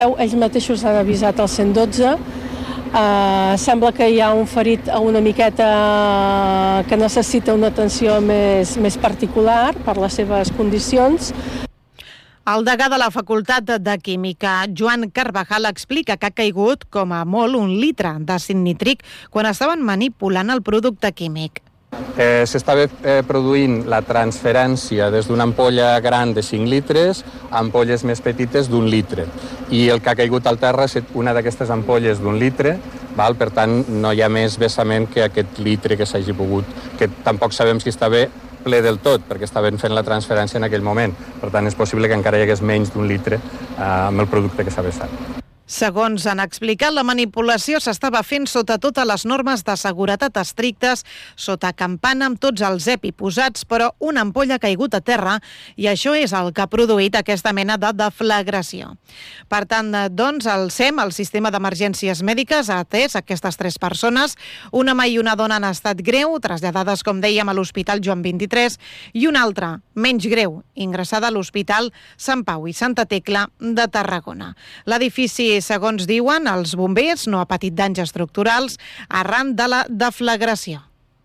Ells mateixos han avisat al 112. Sembla que hi ha un ferit una miqueta que necessita una atenció més particular per les seves condicions. El degà de la Facultat de Química, Joan Carvajal, explica que ha caigut com a molt 1 litre d'àcid nítric quan estaven manipulant el producte químic. S'estava produint la transferència des d'una ampolla gran de 5 litres a ampolles més petites d'1 litre. I el que ha caigut al terra és una d'aquestes ampolles d'1 litre, per tant no hi ha més vessament que aquest litre que s'hagi pogut, que tampoc sabem si està bé ple del tot, perquè estaven fent la transferència en aquell moment. Per tant, és possible que encara hi hagués menys d'1 litre amb el producte que s'ha vessat. Segons han explicat, la manipulació s'estava fent sota totes les normes de seguretat estrictes, sota campana amb tots els EPI posats, però una ampolla ha caigut a terra i això és el que ha produït aquesta mena de deflagració. Per tant, doncs, el SEM, el Sistema d'Emergències Mèdiques, ha atès aquestes 3 persones. Un home i una dona en estat greu, traslladades, com dèiem, a l'Hospital Joan 23, i una altra, menys greu, ingressada a l'Hospital Sant Pau i Santa Tecla de Tarragona. L'edifici, segons diuen els bombers, no ha patit danys estructurals arran de la deflagració.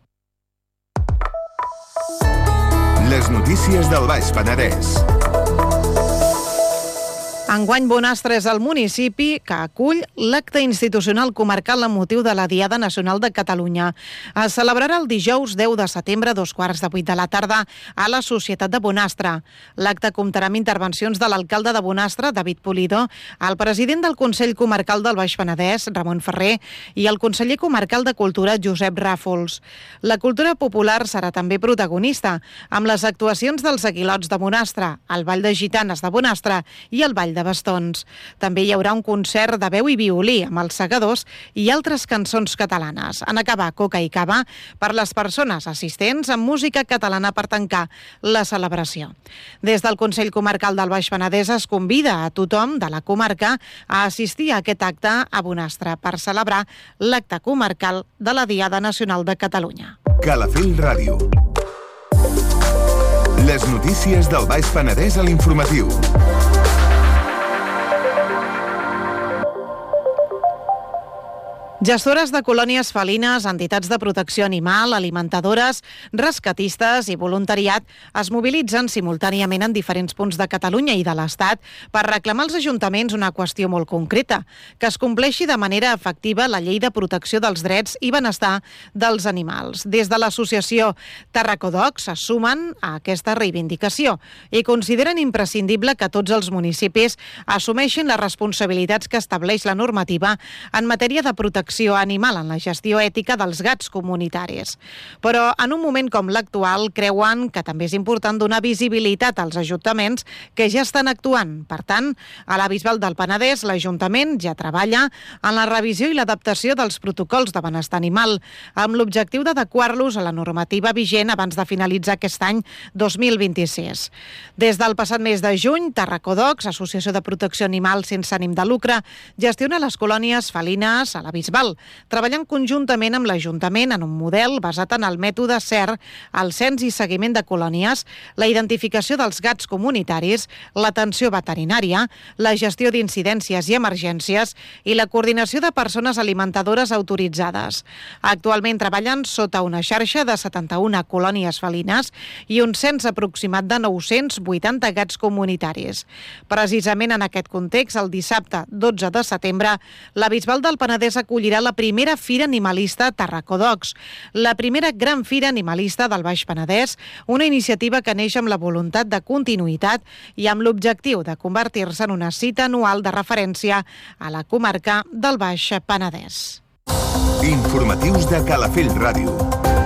Les notícies del Baix Penedès. Enguany Bonastre és el municipi que acull l'acte institucional comarcal amb motiu de la Diada Nacional de Catalunya. Es celebrarà el dijous 10 de setembre a 7:15 de la tarda a la Societat de Bonastre. L'acte comptarà amb intervencions de l'alcalde de Bonastre, David Pulido, el president del Consell Comarcal del Baix Penedès, Ramon Ferrer, i el conseller comarcal de Cultura, Josep Ràfols. La cultura popular serà també protagonista, amb les actuacions dels Aguilots de Bonastre, el Ball de Gitanes de Bonastre i el Ball de Bastons. També hi haurà un concert de veu i violí amb els segadors i altres cançons catalanes. En acabar coca i cava per les persones assistents amb música catalana per tancar la celebració. Des del Consell Comarcal del Baix Penedès es convida a tothom de la comarca a assistir a aquest acte a Bonastre per celebrar l'acte comarcal de la Diada Nacional de Catalunya. Calafell Ràdio. Les notícies del Baix Penedès a l'informatiu. Gestores de colònies felines, entitats de protecció animal, alimentadores, rescatistes i voluntariat es mobilitzen simultàniament en diferents punts de Catalunya i de l'Estat per reclamar als ajuntaments una qüestió molt concreta, que es compleixi de manera efectiva la llei de protecció dels drets i benestar dels animals. Des de l'associació Tarracodocs es sumen a aquesta reivindicació i consideren imprescindible que tots els municipis assumeixin les responsabilitats que estableix la normativa en matèria de protecció animal en la gestió ètica dels gats comunitaris. Però en un moment com l'actual creuen que també és important donar visibilitat als ajuntaments que ja estan actuant. Per tant, a la Bisbal del Penedès l'Ajuntament ja treballa en la revisió i l'adaptació dels protocols de benestar animal amb l'objectiu d'adequar-los a la normativa vigent abans de finalitzar aquest any 2026. Des del passat mes de juny, Tarracodocs, Associació de Protecció Animal sense ànim de lucre, gestiona les colònies felines a la Bisbal, treballant conjuntament amb l'Ajuntament en un model basat en el mètode CER, el cens i seguiment de colònies, la identificació dels gats comunitaris, l'atenció veterinària, la gestió d'incidències i emergències i la coordinació de persones alimentadores autoritzades. Actualment treballen sota una xarxa de 71 colònies felines i un cens aproximat de 980 gats comunitaris. Precisament en aquest context, el dissabte 12 de setembre, la Bisbal del Penedès acollirà la primera Fira Animalista Tarracodocs, la primera gran fira animalista del Baix Penedès, una iniciativa que neix amb la voluntat de continuïtat i amb l'objectiu de convertir-se en una cita anual de referència a la comarca del Baix Penedès. Informatius de Calafell Ràdio.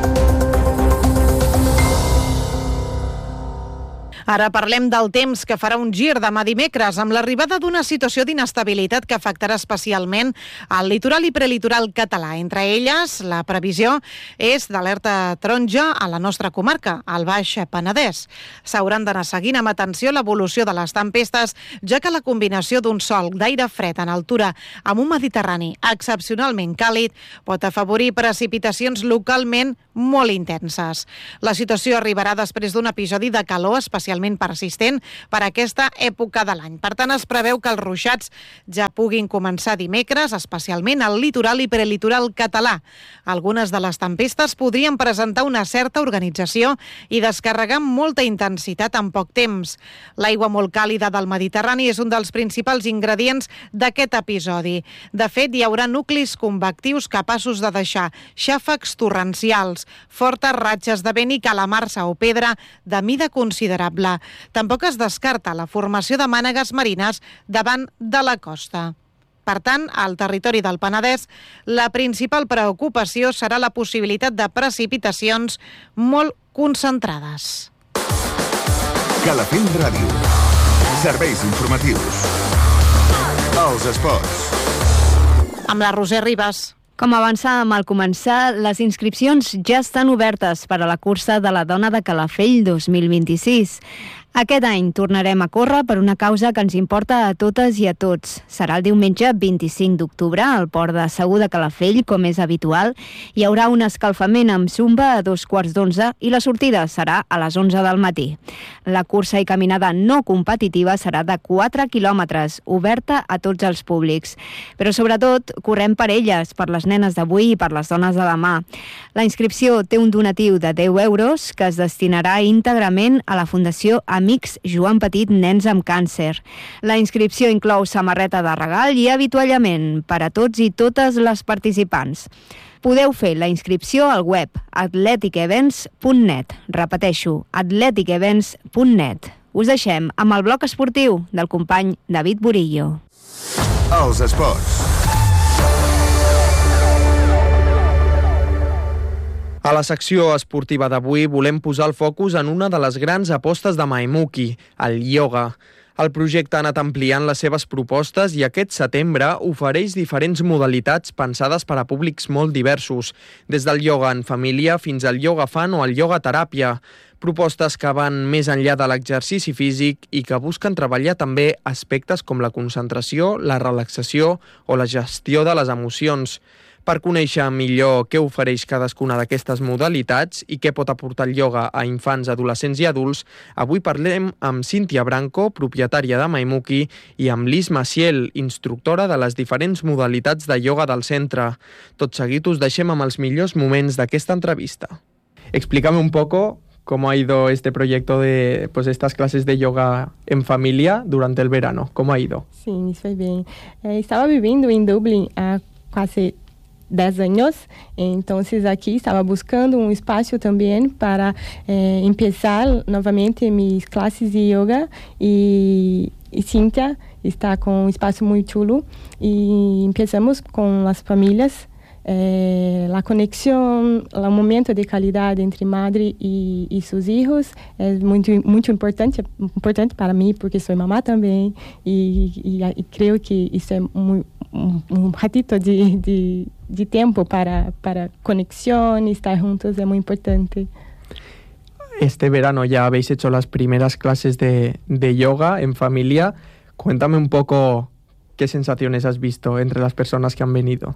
Ara parlem del temps, que farà un gir demà dimecres amb l'arribada d'una situació d'inestabilitat que afectarà especialment el litoral i prelitoral català. Entre elles, la previsió és d'alerta taronja a la nostra comarca, al Baix Penedès. S'hauran d'anar seguint amb atenció l'evolució de les tempestes, ja que la combinació d'un sol d'aire fred en altura amb un Mediterrani excepcionalment càlid pot afavorir precipitacions localment molt intenses. La situació arribarà després d'un episodi de calor especialment especialment persistent per aquesta època de l'any. Per tant, es preveu que els ruixats ja puguin començar dimecres, especialment al litoral i prelitoral català. Algunes de les tempestes podrien presentar una certa organització i descarregar amb molta intensitat en poc temps. L'aigua molt càlida del Mediterrani és un dels principals ingredients d'aquest episodi. De fet, hi haurà nuclis convectius capaços de deixar xàfecs torrencials, fortes ratxes de vent i calamarsa o pedra de mida considerable. Tampoc es descarta la formació de mànegues marines davant de la costa. Per tant, al territori del Penedès, la principal preocupació serà la possibilitat de precipitacions molt concentrades. Calafell Ràdio. Serveis informatius. Els esports. Amb la Roser Ribas. Com avançàvem al començar, les inscripcions ja estan obertes per a la cursa de la Dona de Calafell 2026. Aquest any tornarem a córrer per una causa que ens importa a totes i a tots. Serà el diumenge 25 d'octubre al port de Segur de Calafell, com és habitual. Hi haurà un escalfament amb zumba a 2:15 i la sortida serà a les 11 del matí. La cursa i caminada no competitiva serà de 4 quilòmetres, oberta a tots els públics. Però sobretot correm per elles, per les nenes d'avui i per les dones de demà. La inscripció té un donatiu de 10 euros que es destinarà íntegrament a la Fundació Amics Joan Petit Nens amb Càncer. La inscripció inclou samarreta de regal i avituallament per a tots i totes les participants. Podeu fer la inscripció al web athleticevents.net. Repeteixo, athleticevents.net. Us deixem amb el bloc esportiu del company David Burillo. Els esports. A la secció esportiva d'avui volem posar el focus en una de les grans apostes de Maimuki, el ioga. El projecte ha anat ampliant les seves propostes i aquest setembre ofereix diferents modalitats pensades per a públics molt diversos, des del ioga en família fins al ioga fan o al ioga teràpia. Propostes que van més enllà de l'exercici físic i que busquen treballar també aspectes com la concentració, la relaxació o la gestió de les emocions. Per conèixer millor què ofereix cadascuna d'aquestes modalitats i què pot aportar el ioga a infants, adolescents i adults, avui parlem amb Cíntia Branco, propietària de Maimuki, i amb Liz Maciel, instructora de les diferents modalitats de ioga del centre. Tot seguit us deixem amb els millors moments d'aquesta entrevista. Explícame un poco cómo ha ido este proyecto de estas clases de yoga en familia durante el verano. ¿Cómo ha ido? Sí, fue bien. Estaba viviendo en Dublín há quase 10 años, entonces aquí estaba buscando un espacio también para empezar nuevamente mis clases de yoga y Cíntia está con un espacio muy chulo y empezamos con las familias. La conexión, el momento de calidad entre madre y sus hijos es muy importante para mí porque soy mamá también y creo que eso es un ratito de tiempo para conexión y estar juntos es muy importante. Este verano ya habéis hecho las primeras clases de yoga en familia. Cuéntame un poco qué sensaciones has visto entre las personas que han venido.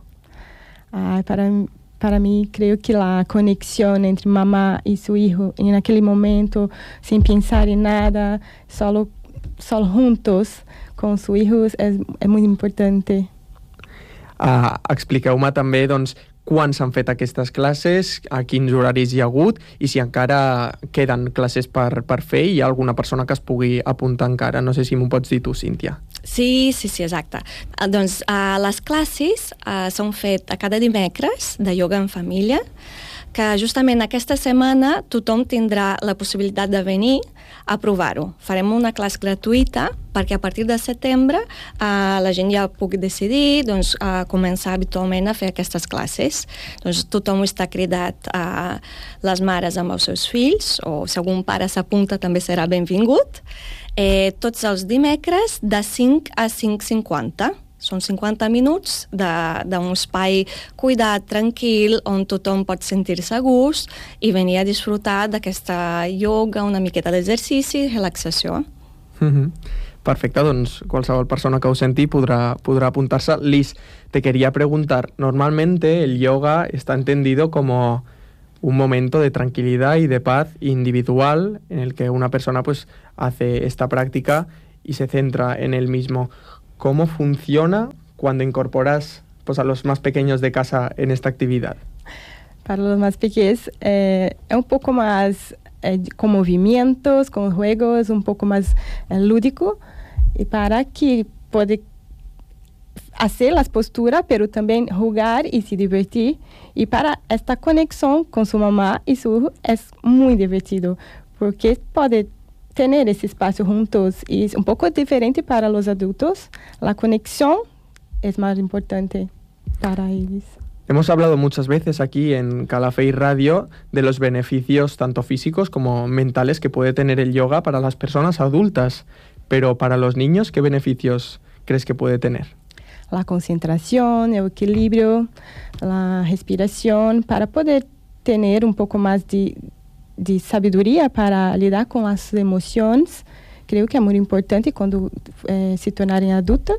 Para mí creo que la conexión entre mamá y su hijo en aquel momento, sin pensar en nada, solo juntos con sus hijos es muy importante. Expliqueu-me també quan s'han fet aquestes classes, a quins horaris hi ha hagut i si encara queden classes per fer i hi ha alguna persona que es pugui apuntar encara. No sé si m'ho pots dir tu, Cíntia. Sí, exacte. Doncs les classes s'han fet a cada dimecres de ioga en família, que justament aquesta setmana tothom tindrà la possibilitat de venir a provar-ho. Farem una classe gratuïta perquè a partir de setembre la gent ja pugui decidir començar habitualment a fer aquestes classes. Doncs tothom està cridat, les mares amb els seus fills, o si algun pare s'apunta també serà benvingut. Tots els dimecres de 5 a 5:50. Són 50 minuts d'un espai cuidat, tranquil, on tothom pot sentir-se a gust i venir a disfrutar d'aquesta yoga, una miqueta d'exercici i relaxació. Perfecte, doncs qualsevol persona que ho senti podrá apuntarse. Liz, te quería preguntar, normalmente el yoga está entendido como un momento de tranquilidad y de paz individual en el que una persona pues hace esta práctica y se centra en él mismo. ¿Cómo funciona cuando incorporas pues a los más pequeños de casa en esta actividad? Para los más pequeños es un poco más con movimientos, con juegos, un poco más lúdico, y para que pueda hacer las posturas, pero también jugar y se divertir. Y para esta conexión con su mamá y su hijo es muy divertido, porque puede tener ese espacio juntos. Y es un poco diferente para los adultos. La conexión es más importante para ellos. Hemos hablado muchas veces aquí en Calafell Radio de los beneficios tanto físicos como mentales que puede tener el yoga para las personas adultas. Pero para los niños, ¿qué beneficios crees que puede tener? La concentración, el equilibrio, la respiración, para poder tener un poco más de sabiduría para lidar con las emociones. Creo que es muy importante cuando se tornarem adulta.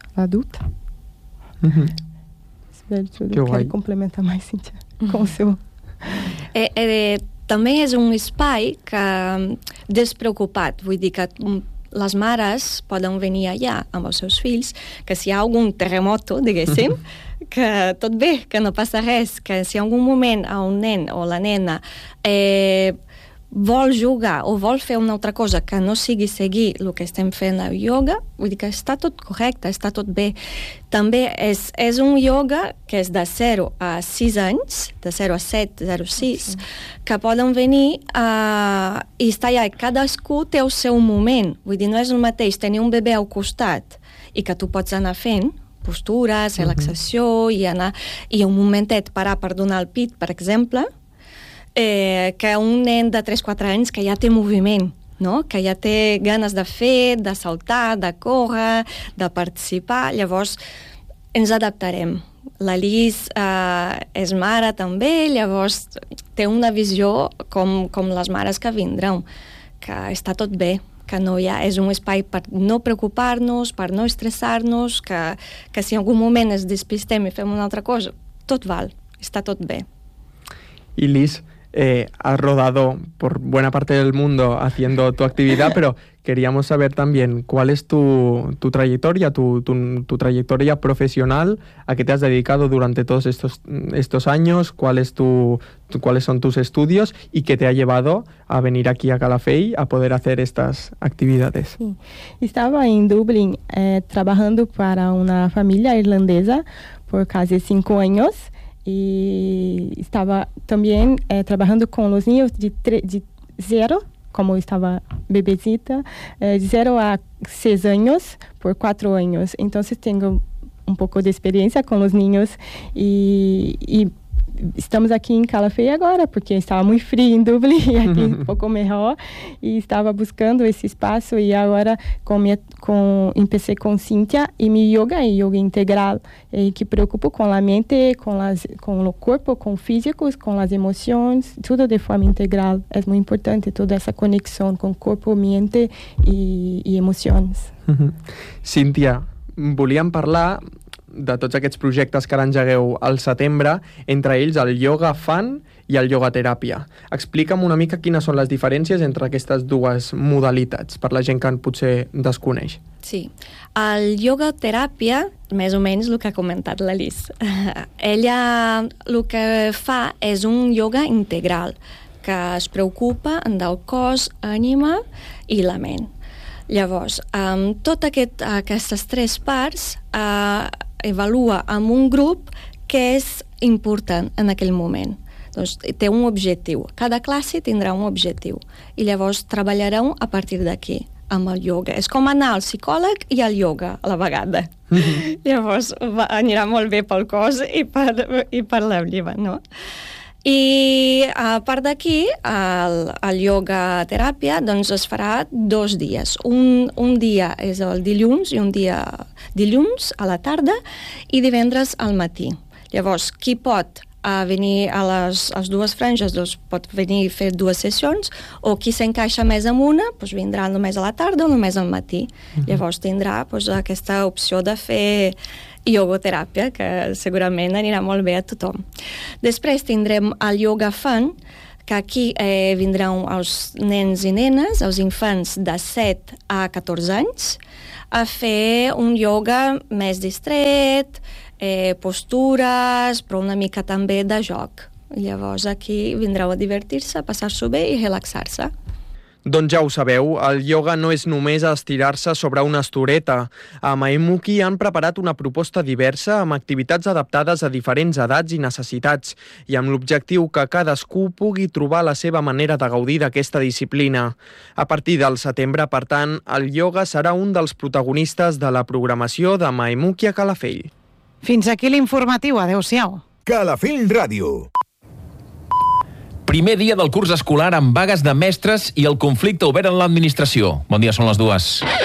Quero complementar mais, Cíntia, com o seu. També és un espai que despreocupat, vull dir que les mares poden venir allà amb els seus fills, que si hi ha algun terremoto, diguéssim, que tot bé, que no passa res, que si en algun moment un nen o la nena vol jugar o vol fer una altra cosa que no sigui seguir el que estem fent a ioga, vull dir que està tot correcte, està tot bé. També és un ioga que és de 0 a 6 anys, de 0 a 7, 0 a 6, que poden venir i estar allà. Cadascú té el seu moment. Vull dir, no és el mateix tenir un bebè al costat i que tu pots anar fent postures, relaxació, i un momentet parar per donar el pit, per exemple, que un nen de 3-4 anys que ja té moviment, no? Que ja té ganes de fer, de saltar, de córrer, de participar. Llavors ens adaptarem. La Lis és mare també, llavors té una visió com les mares que vindran, que està tot bé, que no és un espai per no preocupar-nos, per no estressar-nos, que si en algun moment ens despistem i fem una altra cosa, tot val, està tot bé. I Lis, has rodado por buena parte del mundo haciendo tu actividad, pero queríamos saber también cuál es tu trayectoria, tu trayectoria profesional, a qué te has dedicado durante todos estos años, cuáles son tus estudios y qué te ha llevado a venir aquí a Calafell a poder hacer estas actividades. Sí. Estaba en Dublín trabajando para una familia irlandesa por casi 5 años. Y estaba también trabajando con los niños de 0, como estaba bebecita, de 0 a 6 años por 4 años. Entonces tengo un poco de experiencia con los niños y estamos aqui em Calafell agora, porque estava muito frio em Dublin e aqui um pouco melhor, e estava buscando esse espaço, e agora empecé com Cíntia e mi yoga integral, que preocupo com a mente, com o corpo, com o físico, com as emoções, tudo de forma integral. É muito importante toda essa conexão com corpo, mente e emoções. Cíntia, volíem parlar de tots aquests projectes que ara engegueu al setembre, entre ells el yoga fan i el yoga teràpia. Explica'm una mica quines són les diferències entre aquestes dues modalitats, per la gent que potser desconeix. Sí, el yoga teràpia, més o menys el que ha comentat la Lis. Ella el que fa és un yoga integral, que es preocupa del cos, ànima i la ment. Llavors, amb totes aquestes 3 parts, evalua amb un grup que és important en aquell moment. Doncs té un objectiu. Cada classe tindrà un objectiu. I llavors treballareu a partir d'aquí, amb el yoga. És com anar al psicòleg i al yoga a la vegada. Llavors anirà molt bé pel cos i per l'ànima, no? I a part d'aquí, el yoga teràpia doncs es farà 2 dies. Un dia és el dilluns, i un dia dilluns a la tarda i divendres al matí. Llavors, qui pot a venir a les dues franges, doncs pot venir a fer 2 sessions, o qui s'encaixa més en una, doncs vindrà només a la tarda o només al matí. Llavors tindrà doncs, aquesta opció de fer iogoteràpia, que segurament anirà molt bé a tothom. Després tindrem el yoga fun, que aquí vindran els nens i nenes, els infants de 7 a 14 anys, a fer un yoga més distret, postures, però una mica també de joc. Llavors aquí vindreu a divertir-se, a passar-s'ho bé i relaxar-se. Doncs ja ho sabeu, el ioga no és només estirar-se sobre una estoreta. A Maemuki han preparat una proposta diversa amb activitats adaptades a diferents edats i necessitats i amb l'objectiu que cadascú pugui trobar la seva manera de gaudir d'aquesta disciplina. A partir del setembre, per tant, el ioga serà un dels protagonistes de la programació de Maemuki a Calafell. Fins aquí l'informatiu. Adéu-siau. Calafell Ràdio. Primer dia del curs escolar amb vagues de mestres i el conflicte obert en l'administració. Bon dia, són les 2.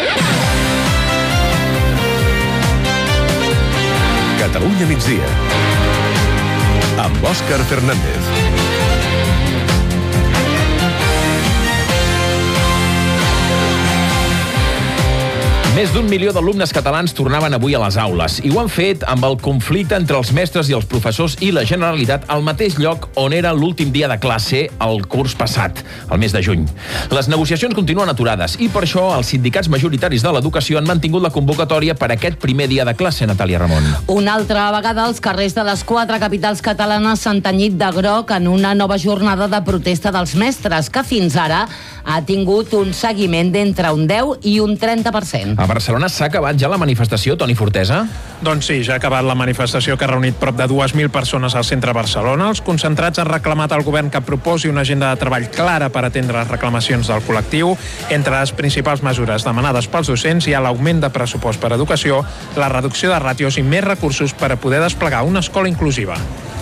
Catalunya migdia. Amb Òscar Fernández. Més d'1 milió d'alumnes catalans tornaven avui a les aules i ho han fet amb el conflicte entre els mestres i els professors i la Generalitat al mateix lloc on era l'últim dia de classe el curs passat, el mes de juny. Les negociacions continuen aturades i per això els sindicats majoritaris de l'educació han mantingut la convocatòria per aquest primer dia de classe, Natàlia Ramon. Una altra vegada els carrers de les 4 capitals catalanes s'han tenyit de groc en una nova jornada de protesta dels mestres que fins ara ha tingut un seguiment d'entre un 10 i un 30%. A Barcelona s'ha acabat ja la manifestació, Toni Fortesa? Doncs sí, ja ha acabat la manifestació que ha reunit prop de 2.000 persones al centre de Barcelona. Els concentrats han reclamat al govern que proposi una agenda de treball clara per atendre les reclamacions del col·lectiu. Entre les principals mesures demanades pels docents hi ha l'augment de pressupost per a educació, la reducció de ràtios i més recursos per a poder desplegar una escola inclusiva.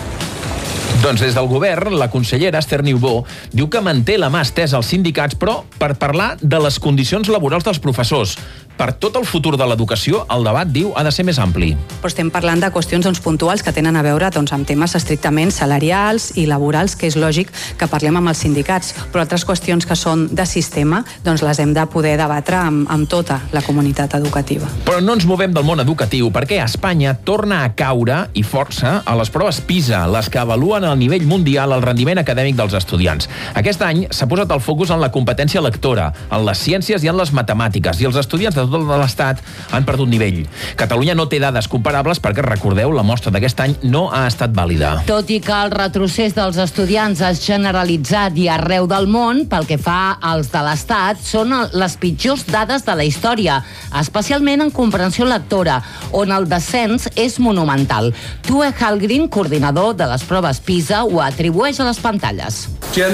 Doncs des del govern, la consellera Esther Niubó diu que manté la mà estesa als sindicats, però per parlar de les condicions laborals dels professors. Per tot el futur de l'educació, el debat, diu, ha de ser més ampli. Però estem parlant de qüestions puntuals que tenen a veure amb temes estrictament salarials i laborals, que és lògic que parlem amb els sindicats, però altres qüestions que són de sistema les hem de poder debatre amb tota la comunitat educativa. Però no ens movem del món educatiu, perquè Espanya torna a caure, i força, a les proves PISA, les que avaluen al nivell mundial el rendiment acadèmic dels estudiants. Aquest any s'ha posat el focus en la competència lectora, en les ciències i en les matemàtiques, i els estudiants de tot l'Estat han perdut nivell. Catalunya no té dades comparables perquè, recordeu, la mostra d'aquest any no ha estat vàlida. Tot i que el retrocés dels estudiants és generalitzat i arreu del món, pel que fa als de l'Estat, són les pitjors dades de la història, especialment en comprensió lectora, on el descens és monumental. Tue Hallgren, coordinador de les proves PISA, ho atribueix a les pantalles.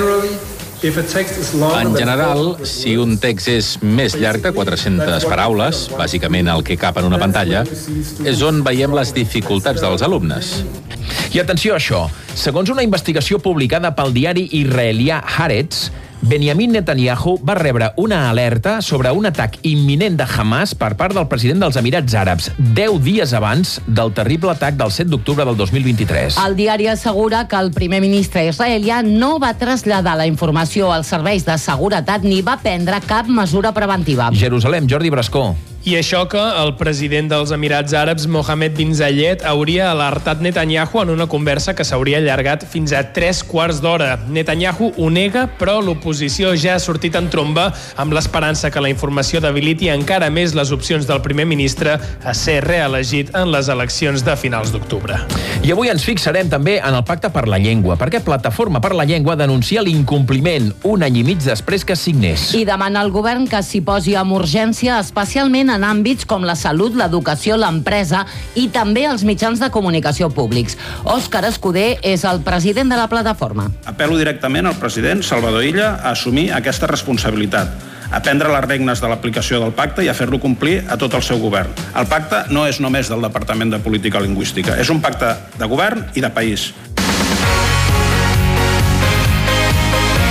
En general, si un text és més llarg de 400 paraules, bàsicament el que cap en una pantalla, és on veiem les dificultats dels alumnes. I atenció a això, segons una investigació publicada pel diari israelià Haaretz, Benjamin Netanyahu va rebre una alerta sobre un atac imminent de Hamas per part del president dels Emirats Àrabs 10 dies abans del terrible atac del 7 d'octubre del 2023. El diari assegura que el primer ministre israelià no va traslladar la informació als serveis de seguretat ni va prendre cap mesura preventiva. Jerusalem, Jordi Brascó. I això que el president dels Emirats Àrabs, Mohammed bin Zayed, hauria alertat Netanyahu en una conversa que s'hauria allargat fins a 3 quarts d'hora. Netanyahu ho nega, però l'oposició ja ha sortit en tromba amb l'esperança que la informació debiliti encara més les opcions del primer ministre a ser reelegit en les eleccions de finals d'octubre. I avui ens fixarem també en el Pacte per la Llengua, perquè Plataforma per la Llengua denuncia l'incompliment un any i mig després que signés. I demana al govern que s'hi posi amb urgència, especialment en àmbits com la salut, l'educació, l'empresa i també els mitjans de comunicació públics. Òscar Escudé és el president de la plataforma. Apel·lo directament al president Salvador Illa a assumir aquesta responsabilitat, a prendre les regnes de l'aplicació del pacte i a fer-lo complir a tot el seu govern. El pacte no és només del Departament de Política Lingüística, és un pacte de govern i de país.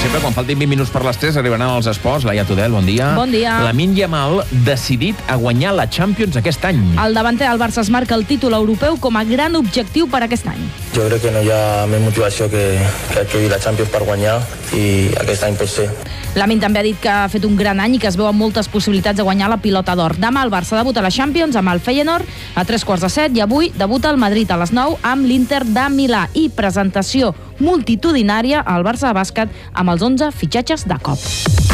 sempre, quan faltin 20 minuts per les 3, arribaran als esports. Laia Tudel, bon dia. Bon dia. Lamine Yamal decidit a guanyar la Champions aquest any. El davanter del Barça es marca el títol europeu com a gran objectiu per aquest any. Jo crec que no hi ha més motivació que acudir la Champions per guanyar, i aquest any pot ser. Lamine també ha dit que ha fet un gran any i que es veuen moltes possibilitats de guanyar la pilota d'or. Demà el Barça debuta a la Champions amb el Feyenoord a 7:45 i avui debuta el Madrid a les 9 amb l'Inter de Milà i presentació multitudinària al Barça de bàsquet amb els 11 fitxatges de cop.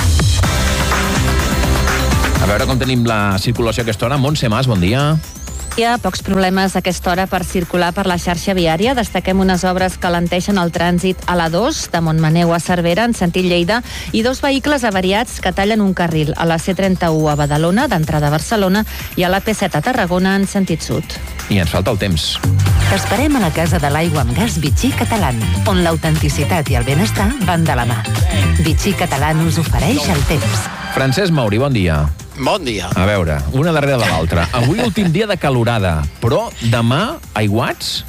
A veure com tenim la circulació a aquesta hora. Montse Mas, bon dia. Hi ha pocs problemes a aquesta hora per circular per la xarxa viària. Destaquem unes obres que alenteixen el trànsit a la 2, de Montmaneu a Cervera, en sentit Lleida, i 2 vehicles avariats que tallen un carril a la C31 a Badalona, d'entrada a Barcelona, i a la P7 a Tarragona, en sentit sud. I ens falta el temps. T'esperem a la Casa de l'Aigua amb Gas Vichy Catalán, on l'autenticitat i el benestar van de la mà. Vichy Catalán us ofereix el temps. Francesc Mauri, bon dia. Bon dia. A veure, una darrere de l'altra. Avui últim dia de calorada, però demà aiguats?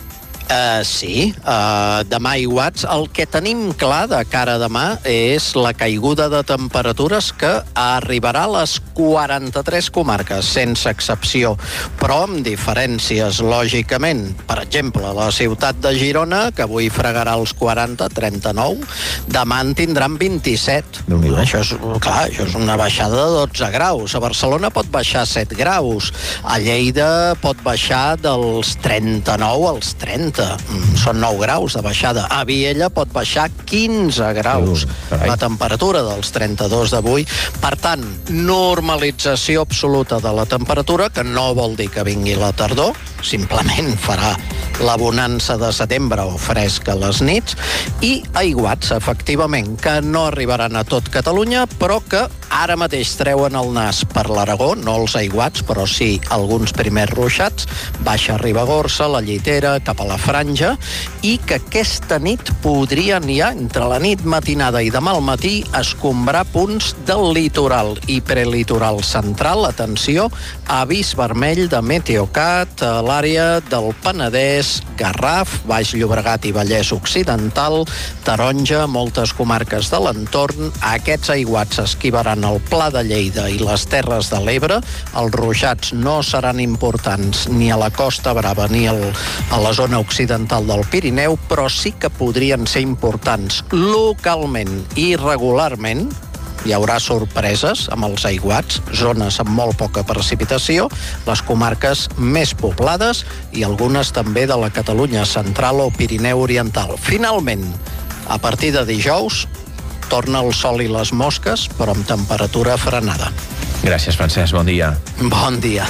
Sí, demà aiguats. El que tenim clar de cara a demà és la caiguda de temperatures que arribarà a les 43 comarques, sense excepció, però amb diferències, lògicament. Per exemple, la ciutat de Girona, que avui fregarà els 40, 39, demà en tindran 27. Això és una baixada de 12 graus. A Barcelona pot baixar 7 graus. A Lleida pot baixar dels 39 als 30. Són 9 graus de baixada. A Viella pot baixar 15 graus la temperatura dels 32 d'avui. Per tant, normalització absoluta de la temperatura, que no vol dir que vingui la tardor, simplement farà la bonança de setembre o fresc a les nits, i aiguats, efectivament, que no arribaran a tot Catalunya, però que ara mateix treuen el nas per l'Aragó, no els aiguats, però sí alguns primers ruixats, baixa Ribagorça, la Llitera, cap a la Franja, i que aquesta nit podrien ja, entre la nit matinada i demà al matí, escombrar punts del litoral i prelitoral central. Atenció, avís vermell de Meteocat a l'àrea del Penedès, Garraf, Baix Llobregat i Vallès Occidental, Taronja, moltes comarques de l'entorn. Aquests aiguats esquivaran el Pla de Lleida i les Terres de l'Ebre. Els ruixats no seran importants ni a la Costa Brava ni a la zona occidental del Pirineu, però sí que podrien ser importants localment i regularment. Hi haurà sorpreses amb els aiguats, zones amb molt poca precipitació, les comarques més poblades i algunes també de la Catalunya central o Pirineu oriental. Finalment, a partir de dijous, torna el sol i les mosques, però amb temperatura frenada. Gràcies, Francesc. Bon dia. Bon dia.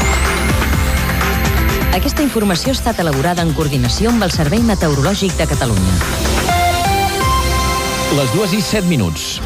Aquesta informació ha estat elaborada en coordinació amb el Servei Meteorològic de Catalunya. Les 2:07.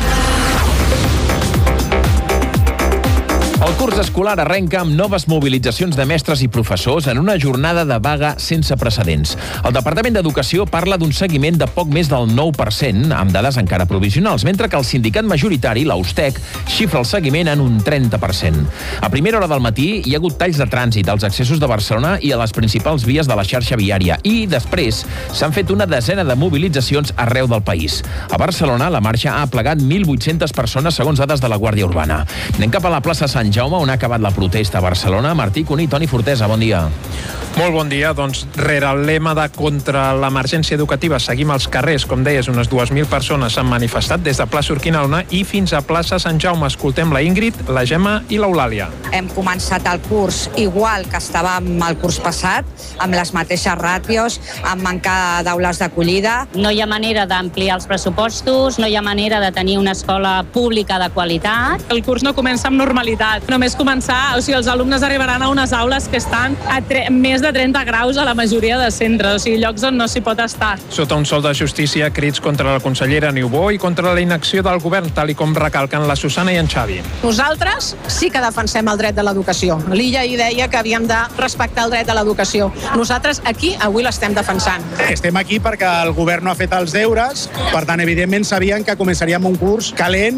El curs escolar arrenca amb noves mobilitzacions de mestres i professors en una jornada de vaga sense precedents. El Departament d'Educació parla d'un seguiment de poc més del 9%, amb dades encara provisionals, mentre que el sindicat majoritari, l'Austec, xifra el seguiment en un 30%. A primera hora del matí hi ha hagut talls de trànsit als accessos de Barcelona i a les principals vies de la xarxa viària, i després s'han fet una desena de mobilitzacions arreu del país. A Barcelona, la marxa ha aplegat 1.800 persones, segons dades de la Guàrdia Urbana. Anem cap a la plaça Sant Jaume, on ha acabat la protesta a Barcelona. Martí Cuní, Toni Fortesa, bon dia. Molt bon dia. Doncs, rere el lema de contra l'emergència educativa seguim als carrers, com deies, unes 2.000 persones s'han manifestat des de plaça Urquinaona i fins a plaça Sant Jaume. Escoltem la Ingrid, la Gemma i l'Eulàlia. Hem començat el curs igual que estàvem el curs passat, amb les mateixes ràtios, amb manca d'aules d'acollida. No hi ha manera d'ampliar els pressupostos, no hi ha manera de tenir una escola pública de qualitat. El curs no comença amb normalitat. Només començar, els alumnes arribaran a unes aules que estan a més de 30 graus a la majoria de centres, llocs on no s'hi pot estar. Sota un sol de justícia, crits contra la consellera Niubó i contra la inacció del govern, tal i com recalquen la Susana i en Xavi. Nosaltres sí que defensem el dret de l'educació. L'Illa hi deia que havíem de respectar el dret de l'educació. Nosaltres aquí avui l'estem defensant. Estem aquí perquè el govern no ha fet els deures, per tant, evidentment, sabien que començaríem un curs calent.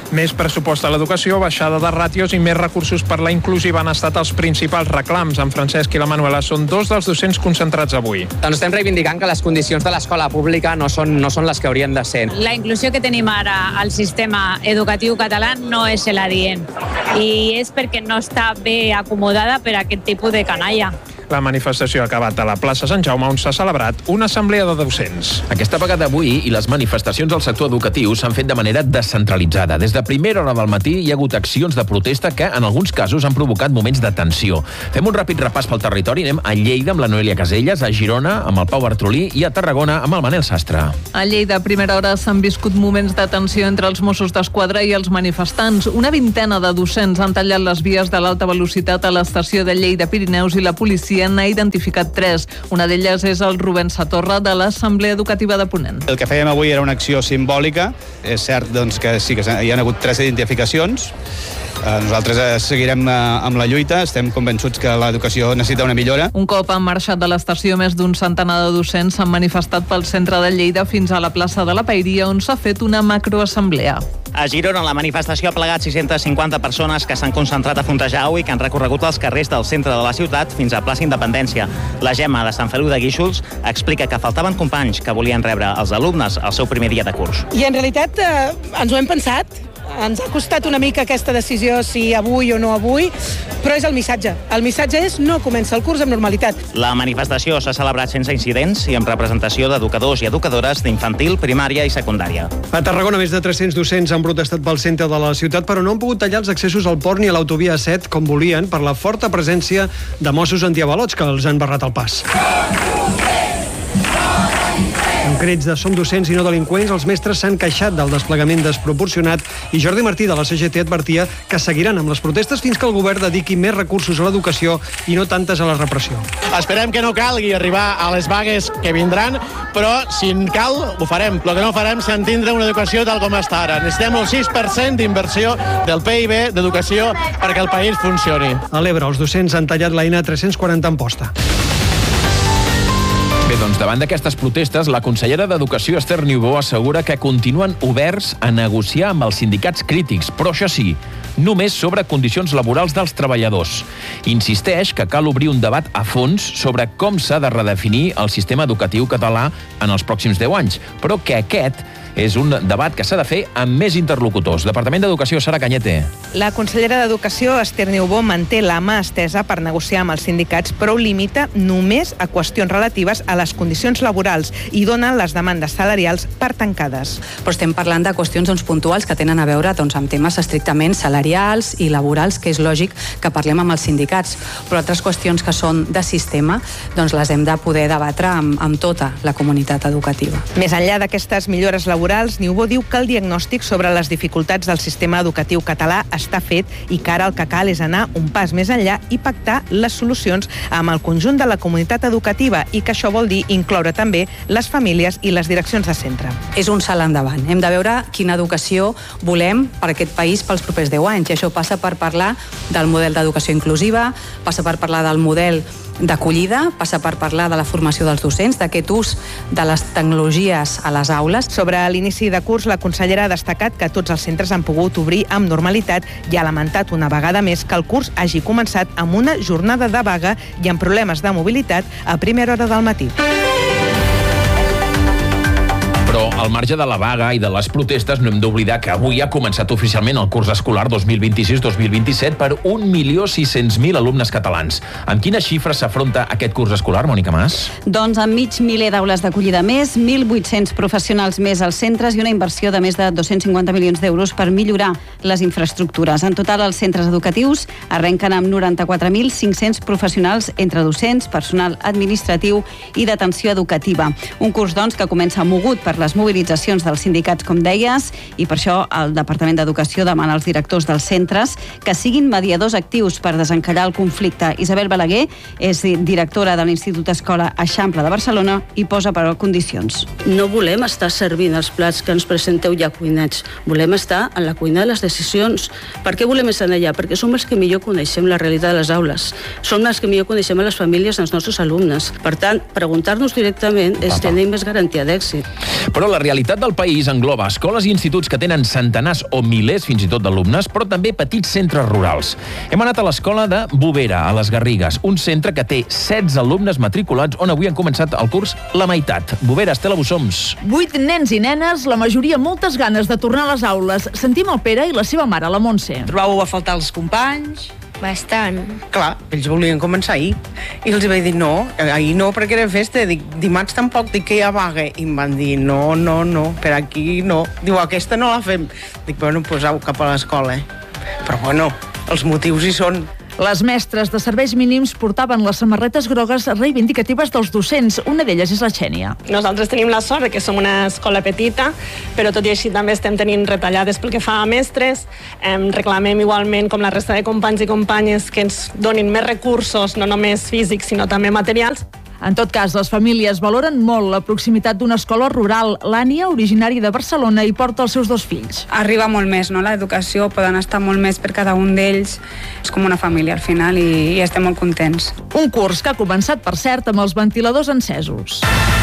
Més pressupost a l'educació, baixada de ràtios i més recursos per la inclusiva han estat els principals reclams. En Francesc i la Manuela són dos dels docents concentrats avui. Doncs estem reivindicant que les condicions de l'escola pública no són les que haurien de ser. La inclusió que tenim ara al sistema educatiu català no és l'adient i és perquè no està bé acomodada per a aquest tipus de canalla. La manifestació ha acabat a la plaça Sant Jaume, on s'ha celebrat una assemblea de docents. Aquesta vaga d'avui i les manifestacions del sector educatiu s'han fet de manera descentralitzada. Des de primera hora del matí hi ha hagut accions de protesta que, en alguns casos, han provocat moments de tensió. Fem un ràpid repàs pel territori. Anem a Lleida amb la Noelia Caselles, a Girona amb el Pau Bartrolí i a Tarragona amb el Manel Sastre. A Lleida, a primera hora, s'han viscut moments de tensió entre els Mossos d'Esquadra i els manifestants. Una vintena de docents han tallat les vies de l'alta velocitat a l'estació de Lleida Pirineus i la policia n'ha identificat 3. Una d'elles és el Rubén Satorra de l'Assemblea Educativa de Ponent. El que fèiem avui era una acció simbòlica. És cert que sí que hi ha hagut 3 identificacions. Nosaltres seguirem amb la lluita, estem convençuts que l'educació necessita una millora. Un cop han marxat de l'estació, més d'un centenar de docents s'han manifestat pel centre de Lleida fins a la plaça de la Paeria, on s'ha fet una macroassemblea. A Girona, la manifestació ha plegat 650 persones que s'han concentrat a Fontejau i que han recorregut els carrers del centre de la ciutat fins a plaça Independència. La Gemma, de Sant Feliu de Guíxols, explica que faltaven companys que volien rebre els alumnes al seu primer dia de curs. I en realitat ens ho hem pensat. Ens ha costat una mica aquesta decisió, si avui o no avui, però és el missatge. El missatge és no comença el curs amb normalitat. La manifestació s'ha celebrat sense incidents i amb representació d'educadors i educadores d'infantil, primària i secundària. A Tarragona, més de 300 docents han protestat pel centre de la ciutat, però no han pogut tallar els accessos al port ni a l'autovia 7 com volien per la forta presència de Mossos antiavalots que els han barrat el pas. Amb crits de som docents i no delinqüents, els mestres s'han queixat del desplegament desproporcionat i Jordi Martí de la CGT advertia que seguiran amb les protestes fins que el govern dediqui més recursos a l'educació i no tantes a la repressió. Esperem que no calgui arribar a les vagues que vindran, però si en cal ho farem. El que no farem és tindre una educació tal com està ara. Necessitem el 6% d'inversió del PIB d'educació perquè el país funcioni. A l'Ebre, els docents han tallat l'eina 340 en posta. Bé, doncs davant d'aquestes protestes, la consellera d'Educació, Esther Niubó, assegura que continuen oberts a negociar amb els sindicats crítics, però això sí, només sobre condicions laborals dels treballadors. Insisteix que cal obrir un debat a fons sobre com s'ha de redefinir el sistema educatiu català en els pròxims 10 anys, però que aquest és un debat que s'ha de fer amb més interlocutors. Departament d'Educació, Sara Cañete. La consellera d'Educació, Esther Niubó, manté la mà estesa per negociar amb els sindicats, però ho limita només a qüestions relatives a les condicions laborals i dona les demandes salarials per tancades. Però estem parlant de qüestions puntuals que tenen a veure amb temes estrictament salarials i laborals, que és lògic que parlem amb els sindicats, però altres qüestions que són de sistema les hem de poder debatre amb tota la comunitat educativa. Més enllà d'aquestes millores laborals, Niubó diu que el diagnòstic sobre les dificultats del sistema educatiu català està fet i que ara el que cal és anar un pas més enllà i pactar les solucions amb el conjunt de la comunitat educativa i que això vol dir incloure també les famílies i les direccions de centre. És un salt endavant. Hem de veure quina educació volem per aquest país pels propers 10 anys i això passa per parlar del model d'educació inclusiva, passa per parlar del model d'acollida, passa per parlar de la formació dels docents, d'aquest ús de les tecnologies a les aules. Sobre l'inici de curs, la consellera ha destacat que tots els centres han pogut obrir amb normalitat i ha lamentat una vegada més que el curs hagi començat amb una jornada de vaga i amb problemes de mobilitat a primera hora del matí. Però al marge de la vaga i de les protestes no hem d'oblidar que avui ha començat oficialment el curs escolar 2026-2027 per 1.600.000 alumnes catalans. Amb quina xifra s'afronta aquest curs escolar, Mònica Mas? Doncs amb mig miler d'aules d'acollida més, 1.800 professionals més als centres i una inversió de més de 250 milions d'euros per millorar les infraestructures. En total, els centres educatius arrenquen amb 94.500 professionals entre docents, personal administratiu i d'atenció educativa. Un curs, doncs, que comença mogut per les mobilitzacions dels sindicats, com deies, i per això el Departament d'Educació demana als directors dels centres que siguin mediadors actius per desencallar el conflicte. Isabel Balaguer és directora de l'Institut Escola Eixample de Barcelona i posa però condicions. No volem estar servint els plats que ens presenteu ja cuinats. Volem estar en la cuina de les decisions. Per què volem estar allà? Perquè som els que millor coneixem la realitat de les aules. Som els que millor coneixem a les famílies dels nostres alumnes. Per tant, preguntar-nos directament és tenir més garantia d'èxit. Però la realitat del país engloba escoles i instituts que tenen centenars o milers, fins i tot, d'alumnes, però també petits centres rurals. Hem anat a l'escola de Bovera, a les Garrigues, un centre que té 16 alumnes matriculats, on avui han començat el curs la meitat. Bovera, Estela Bussoms. 8 nens i nenes, la majoria moltes ganes de tornar a les aules. Sentim el Pere i la seva mare, la Montse. Trobàveu a faltar els companys? Bastant. Clar, ells volien començar ahir. I els vaig dir no, ahir no perquè era festa. Dic, dimarts tampoc, dic que hi ha vaga. I em van dir no, per aquí no. Diu, aquesta no la fem. Dic, bueno, poseu cap a l'escola. Però bueno, els motius hi són. Les mestres de serveis mínims portaven les samarretes grogues reivindicatives dels docents. Una d'elles és la Xènia. Nosaltres tenim la sort que som una escola petita, però tot i així també estem tenint retallades pel que fa a mestres. Reclamem igualment, com la resta de companys i companyes, que ens donin més recursos, no només físics, sinó també materials. En tot cas, les famílies valoren molt la proximitat d'una escola rural. L'Ània, originària de Barcelona, hi porta els seus 2 fills. Arriba molt més, no?, l'educació, poden estar molt més per cada un d'ells. És com una família al final i estem molt contents. Un curs que ha començat, per cert, amb els ventiladors encesos.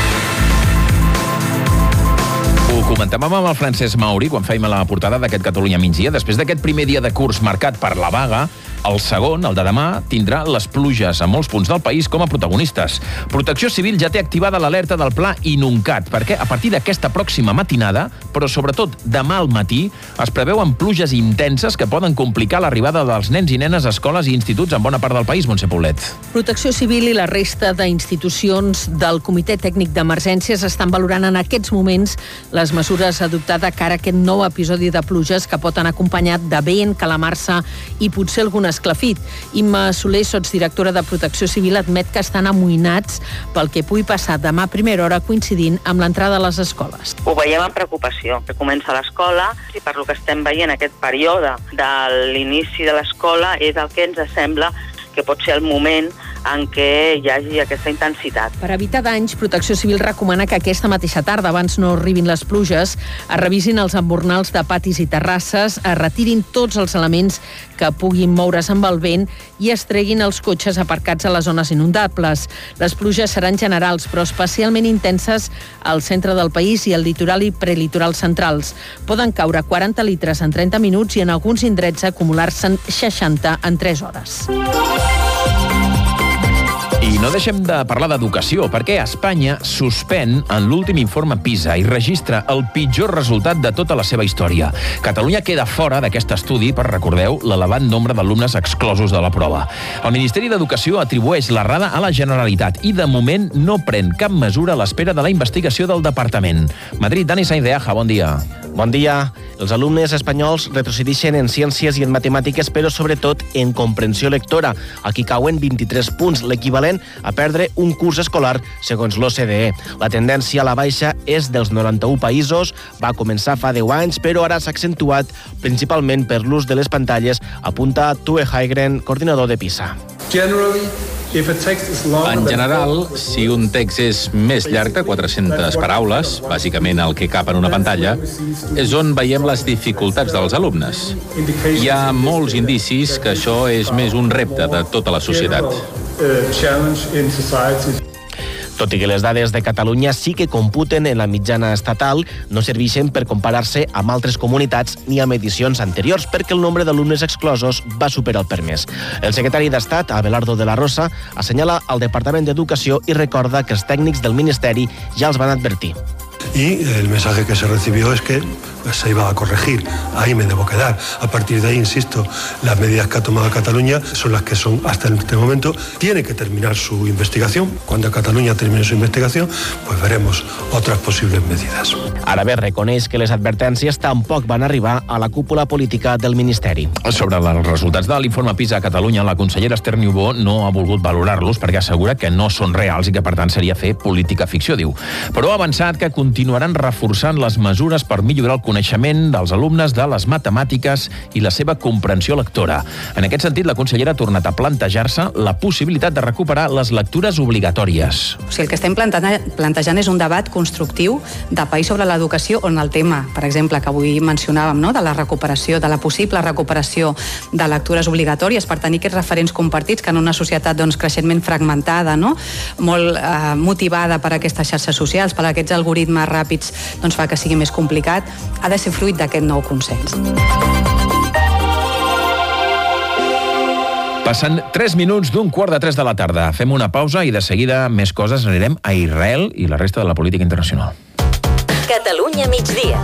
Ho comentàvem amb el Francesc Mauri quan fèiem la portada d'aquest Catalunya migdia. Després d'aquest primer dia de curs marcat per la vaga, el segon, el de demà, tindrà les pluges a molts punts del país com a protagonistes. Protecció Civil ja té activada l'alerta del pla Inuncat, perquè a partir d'aquesta pròxima matinada, però sobretot demà al matí, es preveuen pluges intenses que poden complicar l'arribada dels nens i nenes a escoles i instituts en bona part del país, Montse Paulet. Protecció Civil i la resta d'institucions del Comitè Tècnic d'Emergències estan valorant en aquests moments les mesures adoptades cara a aquest nou episodi de pluges que pot anar acompanyat de vent, calamarsa i potser algun esclafit. Imma Soler, sotsdirectora de Protecció Civil, admet que estan amoïnats pel que pugui passar demà a primera hora coincidint amb l'entrada a les escoles. Ho veiem amb preocupació, que comença l'escola i per lo que estem veient aquest període de l'inici de l'escola és el que ens sembla que pot ser el moment en què hi hagi aquesta intensitat. Per evitar danys, Protecció Civil recomana que aquesta mateixa tarda, abans no arribin les pluges, es revisin els embornals de patis i terrasses, es retirin tots els elements que puguin moure's amb el vent i es treguin els cotxes aparcats a les zones inundables. Les pluges seran generals, però especialment intenses al centre del país i al litoral i prelitoral centrals. Poden caure 40 litres en 30 minuts i en alguns indrets acumular-se'n 60 en 3 hores. I no deixem de parlar d'educació, perquè Espanya suspèn en l'últim informe PISA i registra el pitjor resultat de tota la seva història. Catalunya queda fora d'aquest estudi per, recordeu, l'elevat nombre d'alumnes exclosos de la prova. El Ministeri d'Educació atribueix l'errada a la Generalitat i, de moment, no pren cap mesura a l'espera de la investigació del Departament. Madrid, Dani Sainz de Aja, bon dia. Bon dia. Els alumnes espanyols retrocedeixen en ciències i en matemàtiques, però sobretot en comprensió lectora. Aquí cauen 23 punts, l'equivalent a perdre un curs escolar, segons l'OCDE. La tendència a la baixa és dels 91 països, va començar fa 10 anys, però ara s'ha accentuat principalment per l'ús de les pantalles, apunta Tue Haigren, coordinador de PISA. En general, si un text és més llarg de 400 paraules, bàsicament el que cap en una pantalla, és on veiem les dificultats dels alumnes. Hi ha molts indicis que això és més un repte de tota la societat. Tot i que les dades de Catalunya sí que computen en la mitjana estatal, no serveixen per comparar-se amb altres comunitats ni amb edicions anteriors, perquè el nombre d'alumnes exclosos va superar el permès. El secretari d'Estat, Abelardo de la Rosa, assenyala al Departament d'Educació i recorda que els tècnics del Ministeri ja els van advertir. Y el mensaje que se recibió es que se iba a corregir. Ahí me debo quedar. A partir de ahí, insisto, las medidas que ha tomado Cataluña son las que son hasta este momento. Tiene que terminar su investigación. Cuando Cataluña termine su investigación, pues veremos otras posibles medidas. Ara bé, reconeix que les advertències tampoc van arribar a la cúpula política del Ministeri. Sobre els resultats de l'informe PISA a Catalunya, la consellera Esther Niubó no ha volgut valorar-los perquè assegura que no són reals i que, per tant, seria fer política ficció, diu. Però ha avançat que continuaran reforçant les mesures per millorar el coneixement coneixement dels alumnes de les matemàtiques i la seva comprensió lectora. En aquest sentit, la consellera ha tornat a plantejar-se la possibilitat de recuperar les lectures obligatòries. O sigui, el que estem plantejant és un debat constructiu de país sobre l'educació, on el tema, per exemple, que avui mencionàvem, no?, de la recuperació, de la possible recuperació de lectures obligatòries per tenir aquests referents compartits que en una societat creixentment fragmentada, no?, molt motivada per aquestes xarxes socials, per aquests algoritmes ràpids, fa que sigui més complicat, ha de ser fruit d'aquest nou consens. Passen 3 minuts d'un 2:45 de la tarda. Fem una pausa i de seguida més coses. Anirem a Israel i la resta de la política internacional. Catalunya migdia.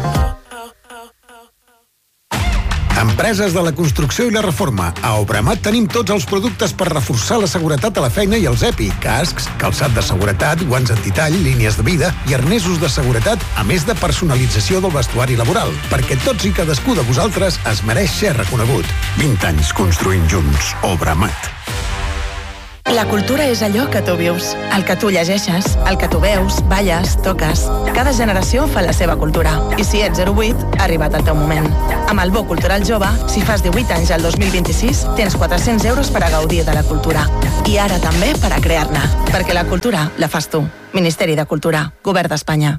Empreses de la construcció i la reforma. A Obramat tenim tots els productes per reforçar la seguretat a la feina i els EPI, cascs, calçat de seguretat, guants antitall, línies de vida i arnesos de seguretat, a més de personalització del vestuari laboral, perquè tots i cadascú de vosaltres es mereix ser reconegut. 20 anys construint junts. Obramat. La cultura és allò que tu vius, el que tu llegeixes, el que tu veus, balles, toques. Cada generació fa la seva cultura. I si ets 08, ha arribat el teu moment. Amb el Bo Cultural Jove, si fas 18 anys al 2026, tens 400 euros per a gaudir de la cultura. I ara també per a crear-ne. Perquè la cultura la fas tu. Ministeri de Cultura, Govern d'Espanya.